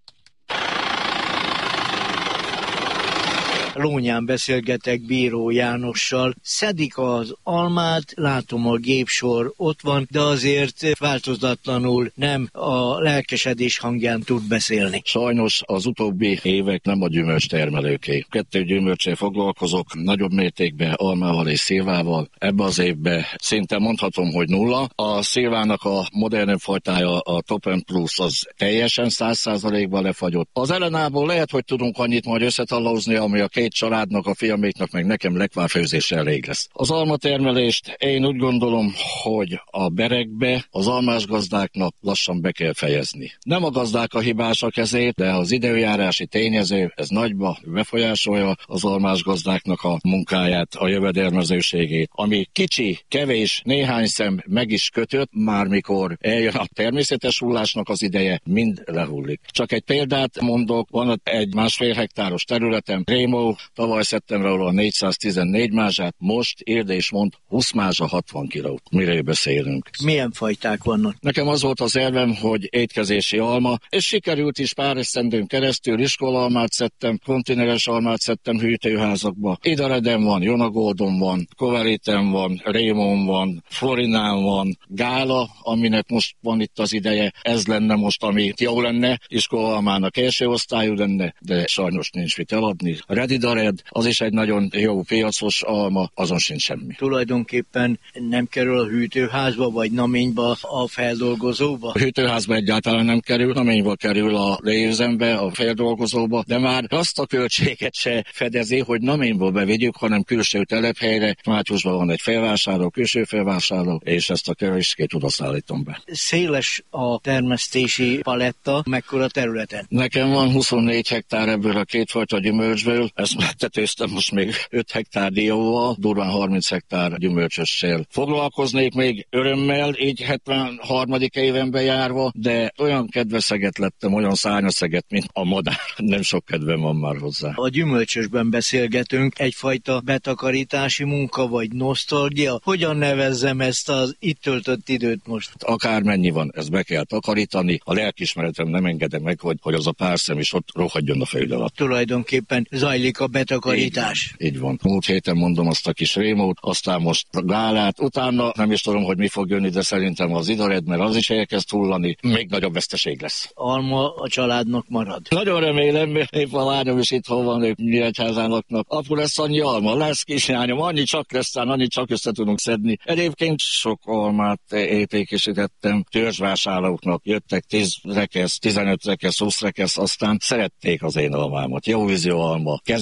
Lónyán beszélgetek Bíró Jánossal. Szedik az almát, látom a gépsor ott van, de azért változatlanul nem a lelkesedés hangján tud beszélni. Sajnos az utóbbi évek nem a gyümölcs termelőké. 2 gyümölccsel foglalkozok, nagyobb mértékben almával és szilvával. Ebben az évben szinte mondhatom, hogy 0. A szilvának a modernebb fajtája, a Top End Plus, az teljesen 100%-ban lefagyott. Az ellenából lehet, hogy tudunk annyit majd összetallózni, ami a 2 családnak, a fiaméknak, meg nekem lekvárfőzésre elég lesz. Az almatermelést én úgy gondolom, hogy a beregbe az almás gazdáknak lassan be kell fejezni. Nem a gazdák a hibásak ezért, de az időjárási tényező, ez nagyba befolyásolja az almás gazdáknak a munkáját, a jövedelmezőségét. Ami kicsi, kevés, néhány szem meg is kötött, már mikor eljön a természetes hullásnak az ideje, mind lehullik. Csak egy példát mondok, van egy 1,5 hektáros területen, Rémó, tavaly szeptemberről 414 mázsát, most érde és mond 20 mázsa 60 kilót. Miről beszélünk? Milyen fajták vannak? Nekem az volt az elvem, hogy étkezési alma, és sikerült is pár esztendőn keresztül. Iskolalmát szedtem, kontineres almát szedtem hűtőházakba. Idareden van, Jonagoldon van, Koveriten van, Rémon van, Florinán van, Gála, aminek most van itt az ideje. Ez lenne most, ami jó lenne, iskolalmának első osztályú lenne, de sajnos nincs mit eladni. Redidared, az is egy nagyon jó piacos alma, azon sincs semmi. Tulajdonképpen nem kerül a hűtőházba, vagy naményba, a feldolgozóba? A hűtőházba egyáltalán nem kerül, naményba kerül a lézembe, a feldolgozóba, de már azt a költséget se fedezi, hogy naményból bevigyük, hanem külső telephelyre. Mátyusban van egy felvásárló, külső felvásárló, és ezt a kevéskét oda szállítom be. Széles a termesztési paletta, mekkora területen? Nekem van 24 hektár ebből a 2 fajta gyümölcsből, ezt már tetőztem most még 5 hektár dióval, durván 30 hektár gyümölcsössel. Foglalkoznék még örömmel, így 73. évenben járva, de olyan kedveszeget lettem, olyan szárnyaszeget, mint a madár. Nem sok kedvem van már hozzá. A gyümölcsösben beszélgetünk, egyfajta betakarítási munka, vagy nosztalgia. Hogyan nevezzem ezt az itt töltött időt most? Akármennyi van, ezt be kell takarítani. A lelkiismeretem nem engedem meg, hogy az a pár szem is ott rohadjon a föld alatt. Tulajdonképpen zajlik a betakarítás. Így van. Múlt héten mondom azt a kis Rémót, aztán most a Gálát, utána nem is tudom, hogy mi fog jönni, de szerintem az Idared, mert az is elkezd hullani, még nagyobb veszteség lesz. Alma a családnak marad. Nagyon remélem, épp a lányom is itthon van, ők Nyíregyházán laknak. Apu, lesz annyi alma, lesz kislányom, annyi csak lesz, annyi csak össze tudunk szedni. Egyébként sok almát értékesítettem, törzsvásárlóknak jöttek 10 rekesz, 15 rekesz, 20 rekesz, aztán szerették az én almámat. Jó vízű alma,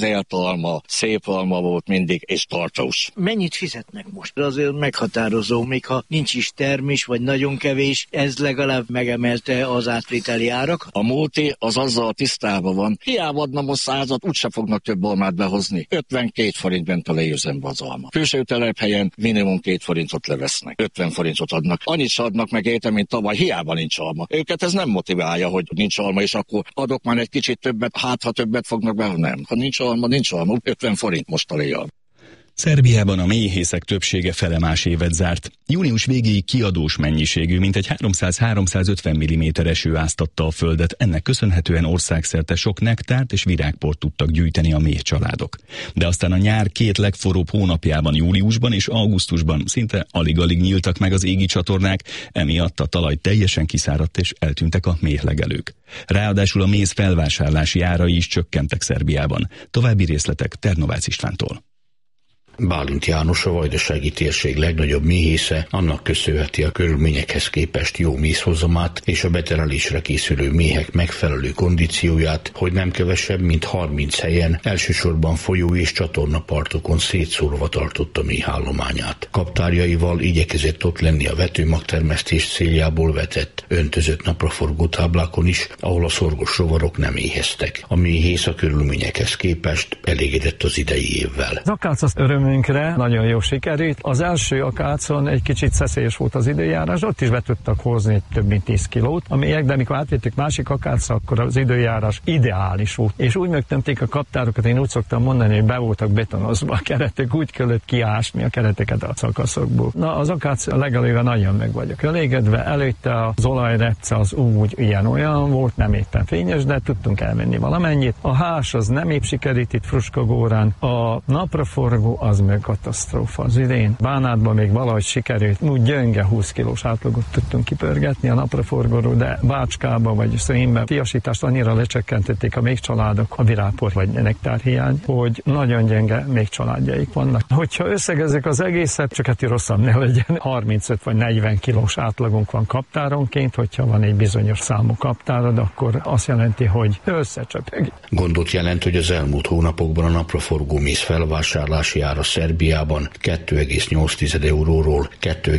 kiemelt alma, szép alma volt mindig, és tartós. Mennyit fizetnek most? Azért meghatározó, még ha nincs is termés, vagy nagyon kevés, ez legalább megemelte az átviteli árak. A multi az azzal tisztában van, hiába adna most 100-at, úgyse fognak több almát behozni. 52 forint bent a leérzenbe az alma. Külső telephelyen minimum 2 forintot levesznek. 50 forintot adnak. Annyit se adnak meg érte, mint tavaly, hiába nincs alma. Őket ez nem motiválja, hogy nincs alma, és akkor adok már egy kicsit többet, hát ha többet fognak be, nem. Ha nincs alma, 50 forint most a léjjal. Szerbiában a méhészek többsége felemás évet zárt. Június végéig kiadós mennyiségű, mintegy 300-350 mm eső áztatta a földet, ennek köszönhetően országszerte sok nektárt és virágport tudtak gyűjteni a méhcsaládok. De aztán a nyár 2 legforróbb hónapjában, júliusban és augusztusban szinte alig-alig nyíltak meg az égi csatornák, emiatt a talaj teljesen kiszáradt és eltűntek a méhlegelők. Ráadásul a méz felvásárlási árai is csökkentek Szerbiában. További részletek Ternovácz Istvántól. Bálint János, a Vajdasági térség legnagyobb méhésze, annak köszönheti a körülményekhez képest jó mézhozamát és a beterelésre készülő méhek megfelelő kondícióját, hogy nem kevesebb, mint 30 helyen, elsősorban folyó és csatornapartokon szétszórva tartotta méhállományát. Kaptárjaival igyekezett ott lenni a vetőmagtermesztés céljából vetett, öntözött napraforgó táblákon is, ahol a szorgos rovarok nem éheztek. A méhész a körülményekhez képest elégedett az idei évvel. Nagyon jó sikerült. Az első akácon egy kicsit szeszélyes volt az időjárás, ott is be tudtak hozni több mint 10 kilót. De amikor átvittük másik akácra, akkor az időjárás ideális volt. És úgy megtömték a kaptárokat, én úgy szoktam mondani, hogy be voltak betonozva a keretek, úgy kellett kiásni a kereteket a szakaszokból. Na, az akác legalább nagyon meg vagyok elégedve. Előtte az olajrepce az úgy ilyen-olyan volt, nem éppen fényes, de tudtunk elmenni valamennyit. A hás az nem épp sikerült itt Fruskagórán. A napraforgó az meg katasztrófa az idén. Bánátban még valahogy sikerült, úgy gyönge 20 kilós átlagot tudtunk kipörgetni a napraforgóról, de Bácskába vagy Szénbe tiasítást annyira lecsökkentették a méhcsaládok, a virágpor vagy nektárhiány, hogy nagyon gyenge méhcsaládjaik vannak. Hogyha összegezzük az egészet, csak hát rosszabb ne legyen, 35 vagy 40 kilós átlagunk van kaptáronként, hogyha van egy bizonyos számú kaptárod, akkor azt jelenti, hogy összecsöpög. Gondot jelent, hogy az elmúlt hónapokban a napraforgó méz felvásárlási ára Szerbiában 2,8 euróról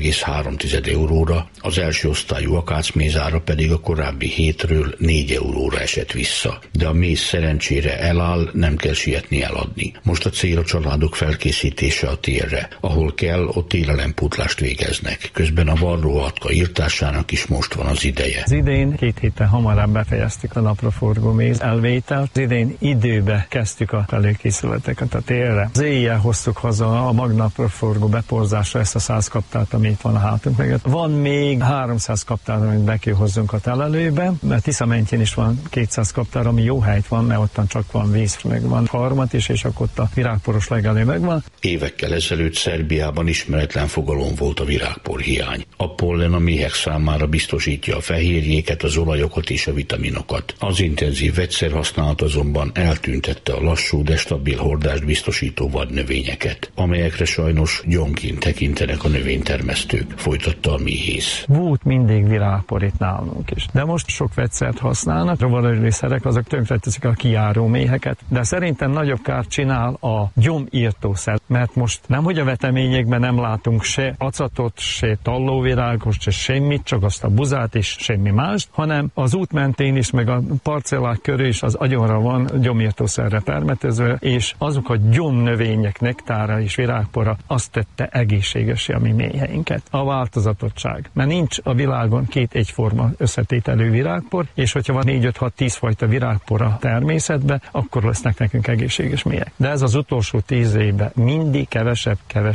2,3 euróra, az első osztályú akácméz ára pedig a korábbi 7-ről 4 euróra esett vissza. De a méz szerencsére eláll, nem kell sietni eladni. Most a cél a családok felkészítése a térre. Ahol kell, ott élelempótlást végeznek. Közben a varróatka írtásának is most van az ideje. Az idén 2 héttel hamarabb befejeztük a napraforgó méz elvételt. Az idén időbe kezdtük a előkészületeket a térre. Az éjjel hoztuk haza a magnapraforgó beporzásra ezt a 100 kaptárt, ami itt van a hátunk mögött. Van még 300 kaptár, amit be kell hozzunk a telelőbe, mert Tiszamentjén is van 200 kaptár, ami jó helyt van, mert ottan csak van víz, meg van harmat is, és akkor ott a virágporos legelő megvan. Évekkel ezelőtt Szerbiában ismeretlen fogalom volt a virágpor hiány. A pollen a méhek számára biztosítja a fehérjéket, az olajokat és a vitaminokat. Az intenzív vegyszerhasználat azonban eltüntette a lassú, de stabil hordást biztosító vadnövényeket, amelyekre sajnos gyomként tekintenek a növénytermesztők, folytatta a méhész. Volt mindig virágpor itt nálunk is, de most sok vegyszert használnak, rovarölőszerek, azok tönkreteszik a kijáró méheket, de szerintem nagyobb kárt csinál a gyomírtószer, mert most nem, hogy a veteményekben nem látunk se acatot, se tallóvirágos, se semmit, csak azt a buzát és semmi mást, hanem az út mentén is, meg a parcellák körül is az agyonra van gyomírtószerre permetezve, és azok a gyomnövények nektára és virágpora azt tette egészségesé a mi méheinket. A változatottság. Mert nincs a világon 2 egyforma összetételű virágpor, és hogyha van 4-5-6-10 fajta virágpor a természetben, akkor lesznek nekünk egészséges méhek. De ez az utolsó 10 évben mindig kevesebb.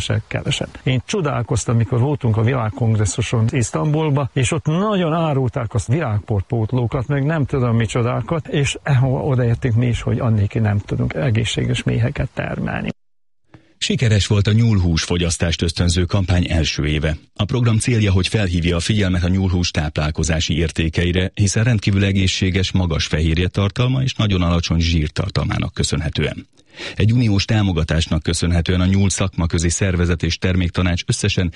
Én csodálkoztam, mikor voltunk a világkongresszuson Isztambulba, és ott nagyon árulták azt virágporpótlókat, meg nem tudom micsodákat, és odaértünk mi is, hogy annéki nem tudunk egészséges méheket termelni. Sikeres volt a nyúlhús fogyasztást ösztönző kampány első éve. A program célja, hogy felhívja a figyelmet a nyúlhús táplálkozási értékeire, hiszen rendkívül egészséges, magas fehérjetartalma és nagyon alacsony zsírtartalmának köszönhetően. Egy uniós támogatásnak köszönhetően a nyúl szakmaközi szervezet és terméktanács összesen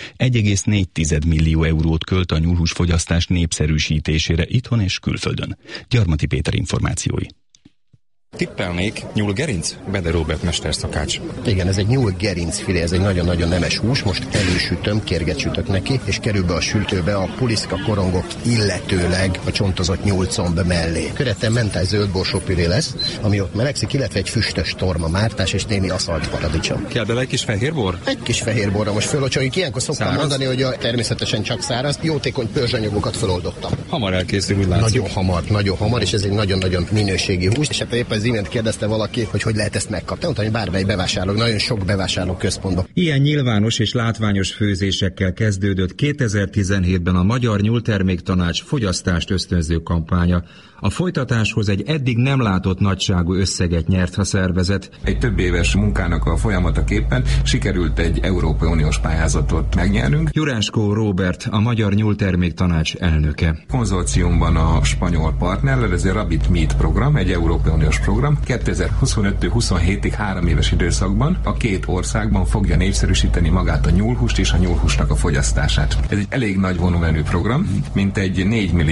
1,4 millió eurót költ a nyúlhús fogyasztás népszerűsítésére itthon és külföldön. Gyarmati Péter információi. Tippelnék nyúlgerinc? Bede Róbert mesterszakács. Igen, ez egy nyúlgerincfilé, ez egy nagyon-nagyon nemes hús, most elősütöm, kérget sütök neki, és kerül be a sültőbe a puliszka korongok, illetőleg a csontozott nyúlcomb mellé. Körülöttem mentál zöldborsópüré lesz, ami ott melegszik, illetve egy füstös torma mártás és némi aszalt paradicsom. Kell bele egy kis fehérbor? Egy kis fehérborra most fölocsoljuk, ilyenkor szoktam mondani, hogy természetesen csak száraz, jótékony pörzsanyagokat föloldottam. Hamar elkészül, úgy látszik. Nagyon hamar, és ez egy nagyon-nagyon minőségi hús, és hát éppen az imént kérdezte valaki, hogy lehet ezt megkapni. Mondtam, hogy bármely bevásárló, nagyon sok bevásárló központban. Ilyen nyilvános és látványos főzésekkel kezdődött 2017-ben a Magyar Nyúlterméktanács fogyasztást ösztönző kampánya. A folytatáshoz egy eddig nem látott nagyságú összeget nyert a szervezet. Egy több éves munkának a folyamataképpen sikerült egy Európai Uniós pályázatot megnyernünk. Juráskó Róbert, a Magyar Nyúlterméktanács elnöke. Konzorciumban a spanyol partnerrel, ez a Rabbit Meat program, egy Európai Uniós program. 2025-27-ig 3 éves időszakban a két országban fogja népszerűsíteni magát a nyúlhúst és a nyúlhúsnak a fogyasztását. Ez egy elég nagy volumenű program, mint egy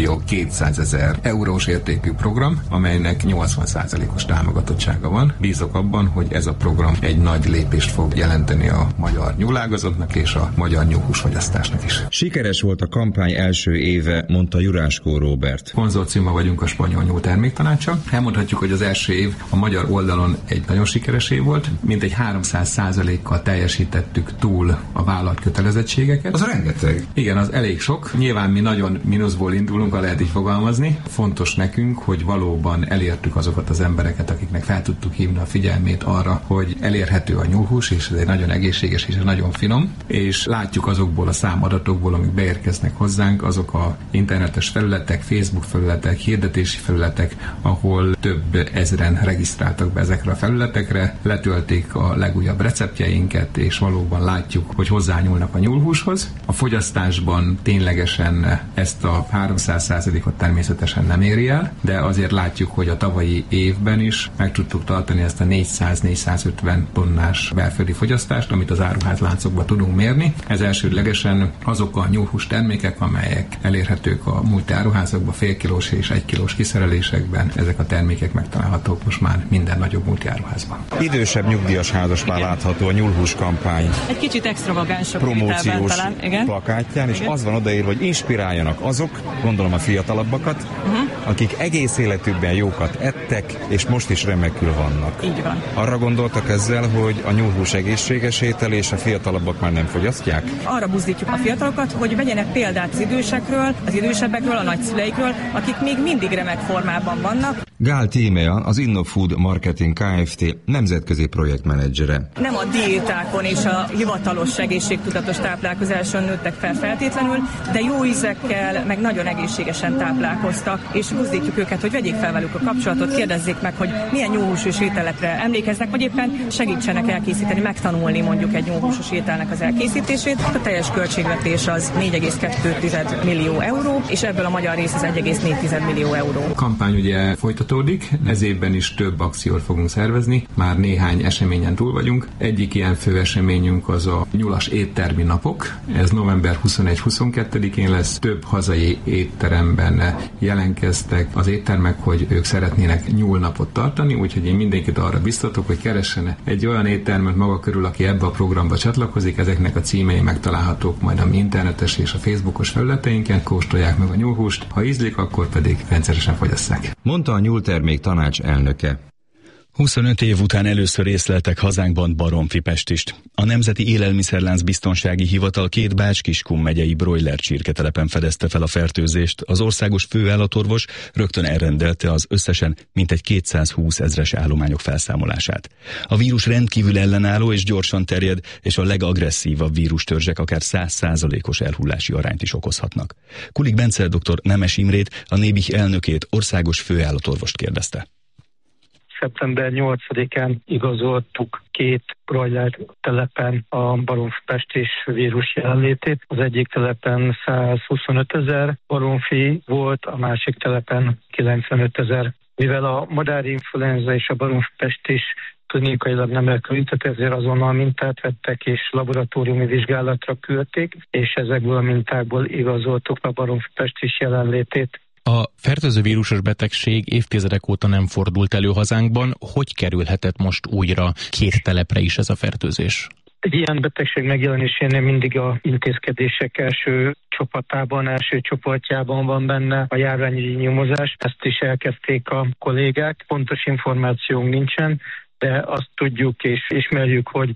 4.200.000 eurós értékű program, amelynek 80%-os támogatottsága van. Bízok abban, hogy ez a program egy nagy lépést fog jelenteni a magyar nyúlágazatnak és a magyar nyúlhúsfogyasztásnak is. Sikeres volt a kampány első éve, mondta Juráskó Róbert. Konzorciumban vagyunk a Spanyol Nyúlterméktanáccsal. Elmondhatjuk, hogy az első év a magyar oldalon egy nagyon sikeres év volt, mintegy 300%-kal teljesítettük túl a vállalt kötelezettségeket. Az rengeteg. Igen, az elég sok. Nyilván mi nagyon mínuszból indulunk, ha lehet így fogalmazni. Fontos nekünk, hogy valóban elértük azokat az embereket, akiknek fel tudtuk hívni a figyelmét arra, hogy elérhető a nyúlhús, és ez egy nagyon egészséges és nagyon finom, és látjuk azokból a számadatokból, amik beérkeznek hozzánk, azok a internetes felületek, Facebook felületek, hirdetési felületek, ahol több ezren regisztráltak be ezekre a felületekre, letölték a legújabb receptjeinket, és valóban látjuk, hogy hozzányúlnak a nyúlhúshoz. A fogyasztásban ténylegesen ezt a 300%-ot természetesen nem éri el, de azért látjuk, hogy a tavalyi évben is meg tudtuk tartani ezt a 400-450 tonnás belföldi fogyasztást, amit az áruházláncokban tudunk mérni. Ez elsődlegesen azok a nyúlhús termékek, amelyek elérhetők a multi áruházakban, félkilós és 1 kilós kiszerelésekben. Ezek a termékek megtalálhatók most már minden nagyobb multi áruházban. Idősebb nyugdíjas házaspár látható a nyúlhús kampány. Egy kicsit extravagánsabb promóciós talán, igen. plakátján, és az van odaírva, hogy inspiráljanak azok, gondolom a fiatalabbakat, akik egész életükben jókat ettek, és most is remekül vannak. Így van. Arra gondoltak ezzel, hogy a nyúlhús egészséges étel, és a fiatalabbak már nem fogyasztják? Arra buzdítjuk a fiatalokat, hogy vegyenek példát az idősekről, az idősebbekről, a nagyszüleikről, akik még mindig remek formában vannak. Gál Tímea, az InnoFood Marketing Kft. Nemzetközi projektmenedzsere. Nem a diétákon és a hivatalos egészségtudatos táplálkozáson nőttek fel feltétlenül, de jó ízekkel, meg nagyon egészségesen táplálkoztak, és buzdítjuk őket, hogy vegyék fel velük a kapcsolatot, kérdezzék meg, hogy milyen nyúlhúsos ételekre emlékeznek, vagy éppen segítsenek elkészíteni, megtanulni mondjuk egy nyúlhúsos ételnek az elkészítését. A teljes költségvetés az 4,2 millió euró, és ebből a magyar rész az 1,4 millió euró. A kampány ugye folytatódik, ez évben is több akciót fogunk szervezni, már néhány eseményen túl vagyunk. Egyik ilyen fő eseményünk az a nyulas éttermi napok. Ez november 21-22-én lesz, több hazai étteremben jelentkeztek az éttermek, hogy ők szeretnének nyúlnapot tartani, úgyhogy én mindenkit arra biztatok, hogy keressenek egy olyan éttermet maga körül, aki ebbe a programba csatlakozik. Ezeknek a címei megtalálhatók majd a mi internetes és a Facebookos felületeinken, kóstolják meg a nyúlhúst, ha ízlik, akkor pedig rendszeresen fogyasszák. Mondta a Nyúlterméktanács elnöke. 25 év után először észleltek hazánkban baromfipestist. A Nemzeti Élelmiszerlánc Biztonsági Hivatal 2 Bács-Kiskun megyei broiler csirketelepen fedezte fel a fertőzést. Az országos főállatorvos rögtön elrendelte az összesen mintegy 220 000 állományok felszámolását. A vírus rendkívül ellenálló és gyorsan terjed, és a legagresszívabb vírustörzsek akár 100%-os elhullási arányt is okozhatnak. Kulik Bence dr. Nemes Imrét, a Nébih elnökét, országos főállatorvost kérdezte. Szeptember 8-án igazoltuk 2 broiler telepen a baromfipestis vírus jelenlétét. Az egyik telepen 125 000 baromfi volt, a másik telepen 95 000. Mivel a madárinfluenza és a baromfipestis klinikailag nem elkülönített, ezért azonnal mintát vettek és laboratóriumi vizsgálatra küldték, és ezekből a mintákból igazoltuk a baromfipestis jelenlétét. A fertőző vírusos betegség évtizedek óta nem fordult elő hazánkban. Hogy kerülhetett most újra 2 telepre is ez a fertőzés? Egy ilyen betegség megjelenésénél mindig a intézkedések első csapatában, első csoportjában van benne a járványügyi nyomozás. Ezt is elkezdték a kollégák. Pontos információnk nincsen, de azt tudjuk és ismerjük, hogy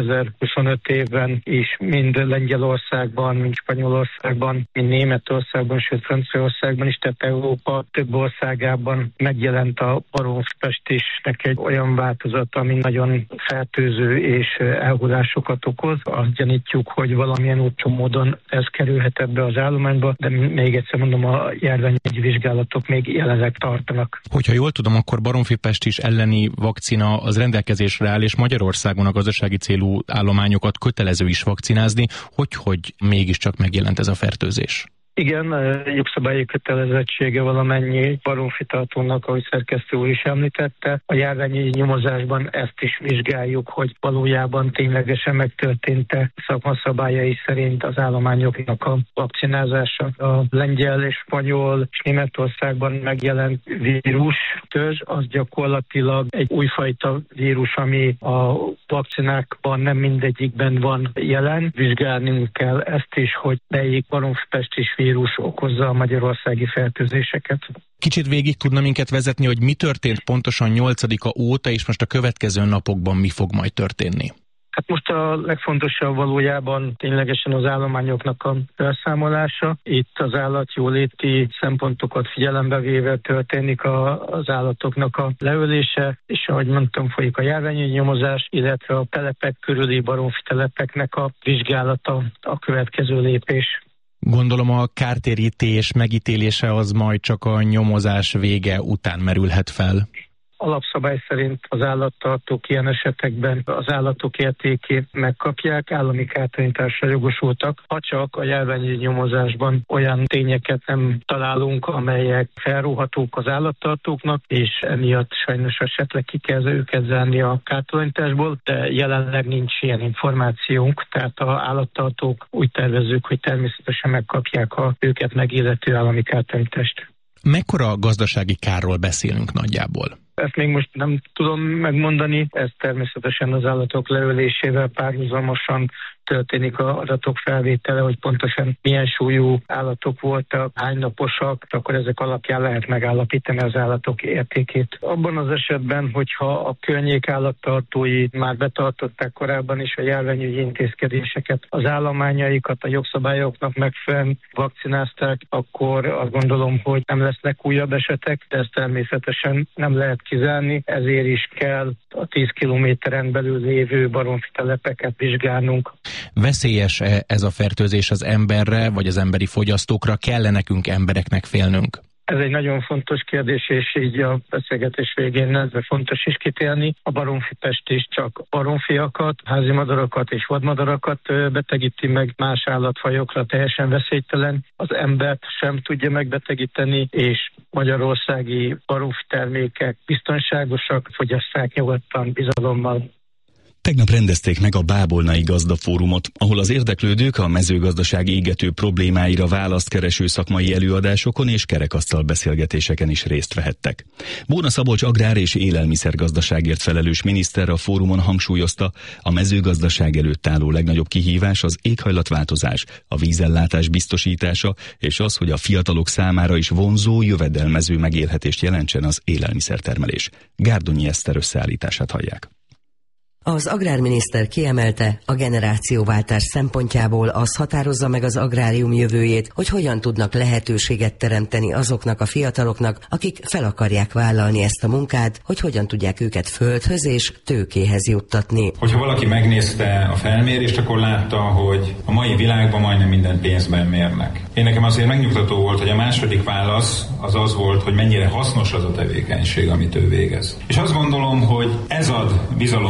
2025 évben is mind Lengyelországban, mind Spanyolországban, mind Németországban, sőt Franciaországban is, tehát Európa több országában megjelent a baromfipestisnek egy olyan változat, ami nagyon fertőző és elhullásokat okoz. Azt gyanítjuk, hogy valamilyen úton módon ez kerülhet ebbe az állományba, de még egyszer mondom, a járványügyi vizsgálatok még jelenleg tartanak. Hogyha jól tudom, akkor baromfipestis elleni vakcina az rendelkezésre áll, és Magyarországon a gazdasági célú állományokat kötelező is vakcinázni, hogy mégiscsak megjelent ez a fertőzés? Igen, jogszabályi kötelezettsége valamennyi baromfitartónak, ahogy szerkesztő úr is említette. A járványi nyomozásban ezt is vizsgáljuk, hogy valójában ténylegesen megtörtént-e szakmaszabályai szerint az állományoknak a vakcinázása. A lengyel és spanyol és Németországban megjelent vírustörzs, az gyakorlatilag egy újfajta vírus, ami a vakcinákban nem mindegyikben van jelen. Vizsgálnunk kell ezt is, hogy melyik baromfipestis vírus okozza a magyarországi fertőzéseket. Kicsit végig tudna minket vezetni, hogy mi történt pontosan 8-a óta, és most a következő napokban mi fog majd történni? Hát most a legfontosabb valójában ténylegesen az állományoknak a felszámolása. Itt az állatjóléti szempontokat figyelembe véve történik az állatoknak a leölése, és ahogy mondtam, folyik a járványi nyomozás, illetve a telepek körüli baromfitelepeknek a vizsgálata a következő lépés. Gondolom a kártérítés megítélése az majd csak a nyomozás vége után merülhet fel. Alapszabály szerint az állattartók ilyen esetekben az állatok értékét megkapják, állami kártalanításra jogosultak, ha csak a járványi nyomozásban olyan tényeket nem találunk, amelyek felróhatók az állattartóknak, és emiatt sajnos esetleg ki kell őket zárni a kártalanításból, de jelenleg nincs ilyen információnk, tehát az állattartók úgy tervezzük, hogy természetesen megkapják a őket megillető állami kártalanítást. Mekkora gazdasági kárról beszélünk nagyjából? Ezt még most nem tudom megmondani, ez természetesen az állatok leölésével párhuzamosan történik az adatok felvétele, hogy pontosan milyen súlyú állatok voltak, hány naposak, akkor ezek alapján lehet megállapítani az állatok értékét. Abban az esetben, hogyha a környék állattartói már betartották korábban is a járványügyi intézkedéseket, az állományaikat a jogszabályoknak megfelelően vakcinázták, akkor azt gondolom, hogy nem lesznek újabb esetek, de ezt természetesen nem lehet kizárni, ezért is kell a 10 kilométeren belül lévő baromfitelepeket vizsgálnunk. Veszélyes ez a fertőzés az emberre, vagy az emberi fogyasztókra? Kell-e nekünk embereknek félnünk? Ez egy nagyon fontos kérdés, és így a beszélgetés végén ezzel fontos is kitérni. A baromfipestis csak baromfiakat, házi madarakat és vadmadarakat betegíti meg, más állatfajokra teljesen veszélytelen. Az embert sem tudja megbetegíteni, és magyarországi baromfitermékek biztonságosak, fogyasszák nyugodtan, bizalommal. Tegnap rendezték meg a Bábolnai Gazdafórumot, ahol az érdeklődők a mezőgazdaság égető problémáira választ kereső szakmai előadásokon és kerekasztal beszélgetéseken is részt vehettek. Bóna Szabolcs agrár- és élelmiszergazdaságért felelős miniszter a fórumon hangsúlyozta, a mezőgazdaság előtt álló legnagyobb kihívás az éghajlatváltozás, a vízellátás biztosítása és az, hogy a fiatalok számára is vonzó, jövedelmező megélhetést jelentsen az élelmiszertermelés. Gárdonyi Eszter összeállítását hallják. Az agrárminiszter kiemelte, a generációváltás szempontjából az határozza meg az agrárium jövőjét, hogy hogyan tudnak lehetőséget teremteni azoknak a fiataloknak, akik fel akarják vállalni ezt a munkát, hogy hogyan tudják őket földhöz és tőkéhez juttatni. Hogyha valaki megnézte a felmérést, akkor látta, hogy a mai világban majdnem minden pénzben mérnek. Én nekem azért megnyugtató volt, hogy a második válasz az volt, hogy mennyire hasznos az a tevékenység, amit ő végez. És azt gondolom, hogy ez ad bizalomra okot,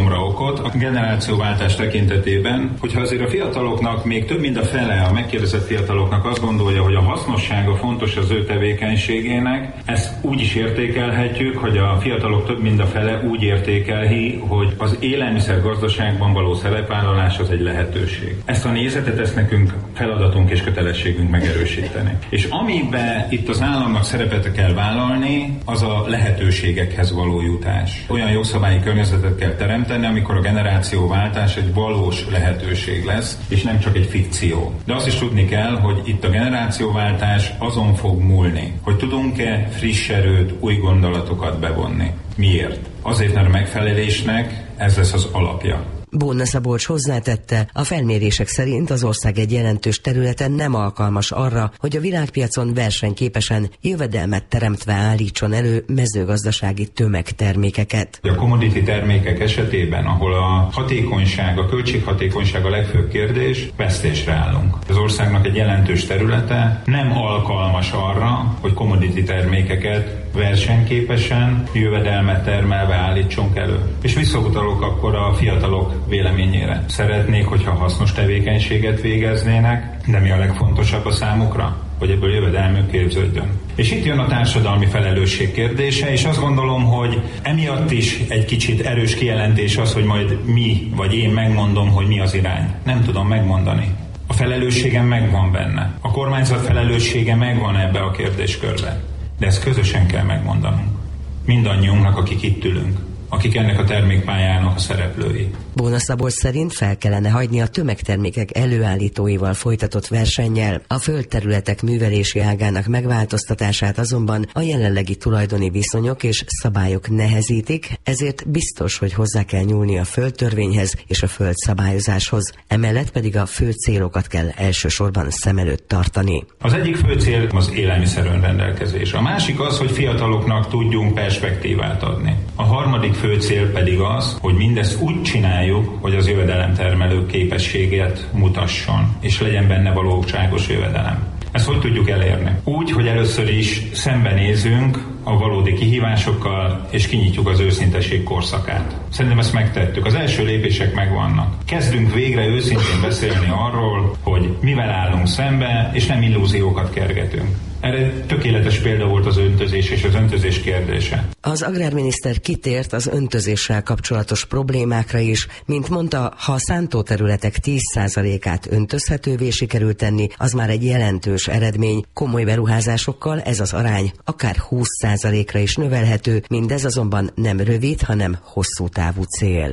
blokkot a generációváltás tekintetében, hogyha azért a fiataloknak még több mint a fele, a megkérdezett fiataloknak azt gondolja, hogy a hasznossága fontos az ő tevékenységének, ezt úgy is értékelhetjük, hogy a fiatalok több mint a fele úgy értékelhi, hogy az élelmiszergazdaságban való szerepvállalás az egy lehetőség. Ezt a nézetet, ezt nekünk feladatunk és kötelességünk megerősíteni. És amiben itt az államnak szerepet kell vállalni, az a lehetőségekhez való jutás. Olyan jogszabályi környezetet kell teremteni, amikor a generációváltás egy valós lehetőség lesz, és nem csak egy fikció. De azt is tudni kell, hogy itt a generációváltás azon fog múlni, hogy tudunk-e friss erőt, új gondolatokat bevonni. Miért? Azért, mert a megfelelésnek ez lesz az alapja. Bóna Szabolcs hozzátette, a felmérések szerint az ország egy jelentős területen nem alkalmas arra, hogy a világpiacon versenyképesen, jövedelmet teremtve állítson elő mezőgazdasági tömegtermékeket. A commodity termékek esetében, ahol a hatékonyság, a költséghatékonyság a legfőbb kérdés, vesztésre állunk. Az országnak egy jelentős területe nem alkalmas arra, hogy commodity termékeket versenyképesen, jövedelmet termelve állítsunk elő. És visszautalok akkor a fiatalok véleményére. Szeretnék, hogyha hasznos tevékenységet végeznének, de mi a legfontosabb a számukra? Hogy ebből jövedelmük képződjön. És itt jön a társadalmi felelősség kérdése, és azt gondolom, hogy emiatt is egy kicsit erős kijelentés az, hogy majd mi, vagy én megmondom, hogy mi az irány. Nem tudom megmondani. A felelősségem megvan benne. A kormányzat felelőssége megvan ebbe a kérdéskörbe. De ezt közösen kell megmondanunk. Mindannyiunknak, akik itt ülünk, akik ennek a termékpályának a szereplői. Bóna Szabolcs szerint fel kellene hagyni a tömegtermékek előállítóival folytatott versennyel. A földterületek művelési ágának megváltoztatását azonban a jelenlegi tulajdoni viszonyok és szabályok nehezítik, ezért biztos, hogy hozzá kell nyúlni a földtörvényhez és a földszabályozáshoz. Emellett pedig a fő célokat kell elsősorban szem előtt tartani. Az egyik fő cél az élelmiszer önrendelkezés. A másik az, hogy fiataloknak tudjunk perspektívát adni. A harmadik fő cél pedig az, hogy mindezt úgy csináljuk, hogy az jövedelemtermelő képességet mutasson, és legyen benne valóságos jövedelem. Ezt hogy tudjuk elérni? Úgy, hogy először is szembenézünk a valódi kihívásokkal, és kinyitjuk az őszinteség korszakát. Szerintem ezt megtettük. Az első lépések megvannak. Kezdünk végre őszintén beszélni arról, hogy mivel állunk szembe, és nem illúziókat kergetünk. Erre tökéletes példa volt az öntözés és az öntözés kérdése. Az agrárminiszter kitért az öntözéssel kapcsolatos problémákra is. Mint mondta, ha a szántóterületek 10%-át öntözhetővé sikerült tenni, az már egy jelentős eredmény. Komoly beruházásokkal ez az arány akár 20%-ra is növelhető, mindez azonban nem rövid, hanem hosszú távú cél.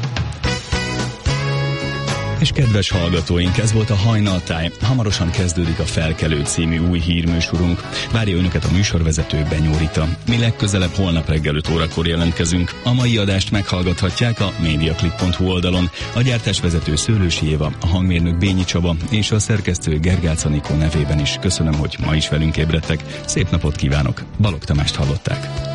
És kedves hallgatóink, ez volt a Hajnaltáj. Hamarosan kezdődik a Felkelő című új hírműsorunk. Várja önöket a műsorvezető Benyó Rita. Mi legközelebb holnap reggel 5 órakor jelentkezünk. A mai adást meghallgathatják a mediaclick.hu oldalon. A gyártásvezető Szőlősi Éva, a hangmérnök Bényi Csaba és a szerkesztő Gergác Anikó nevében is köszönöm, hogy ma is velünk ébredtek. Szép napot kívánok! Balogh Tamást hallották.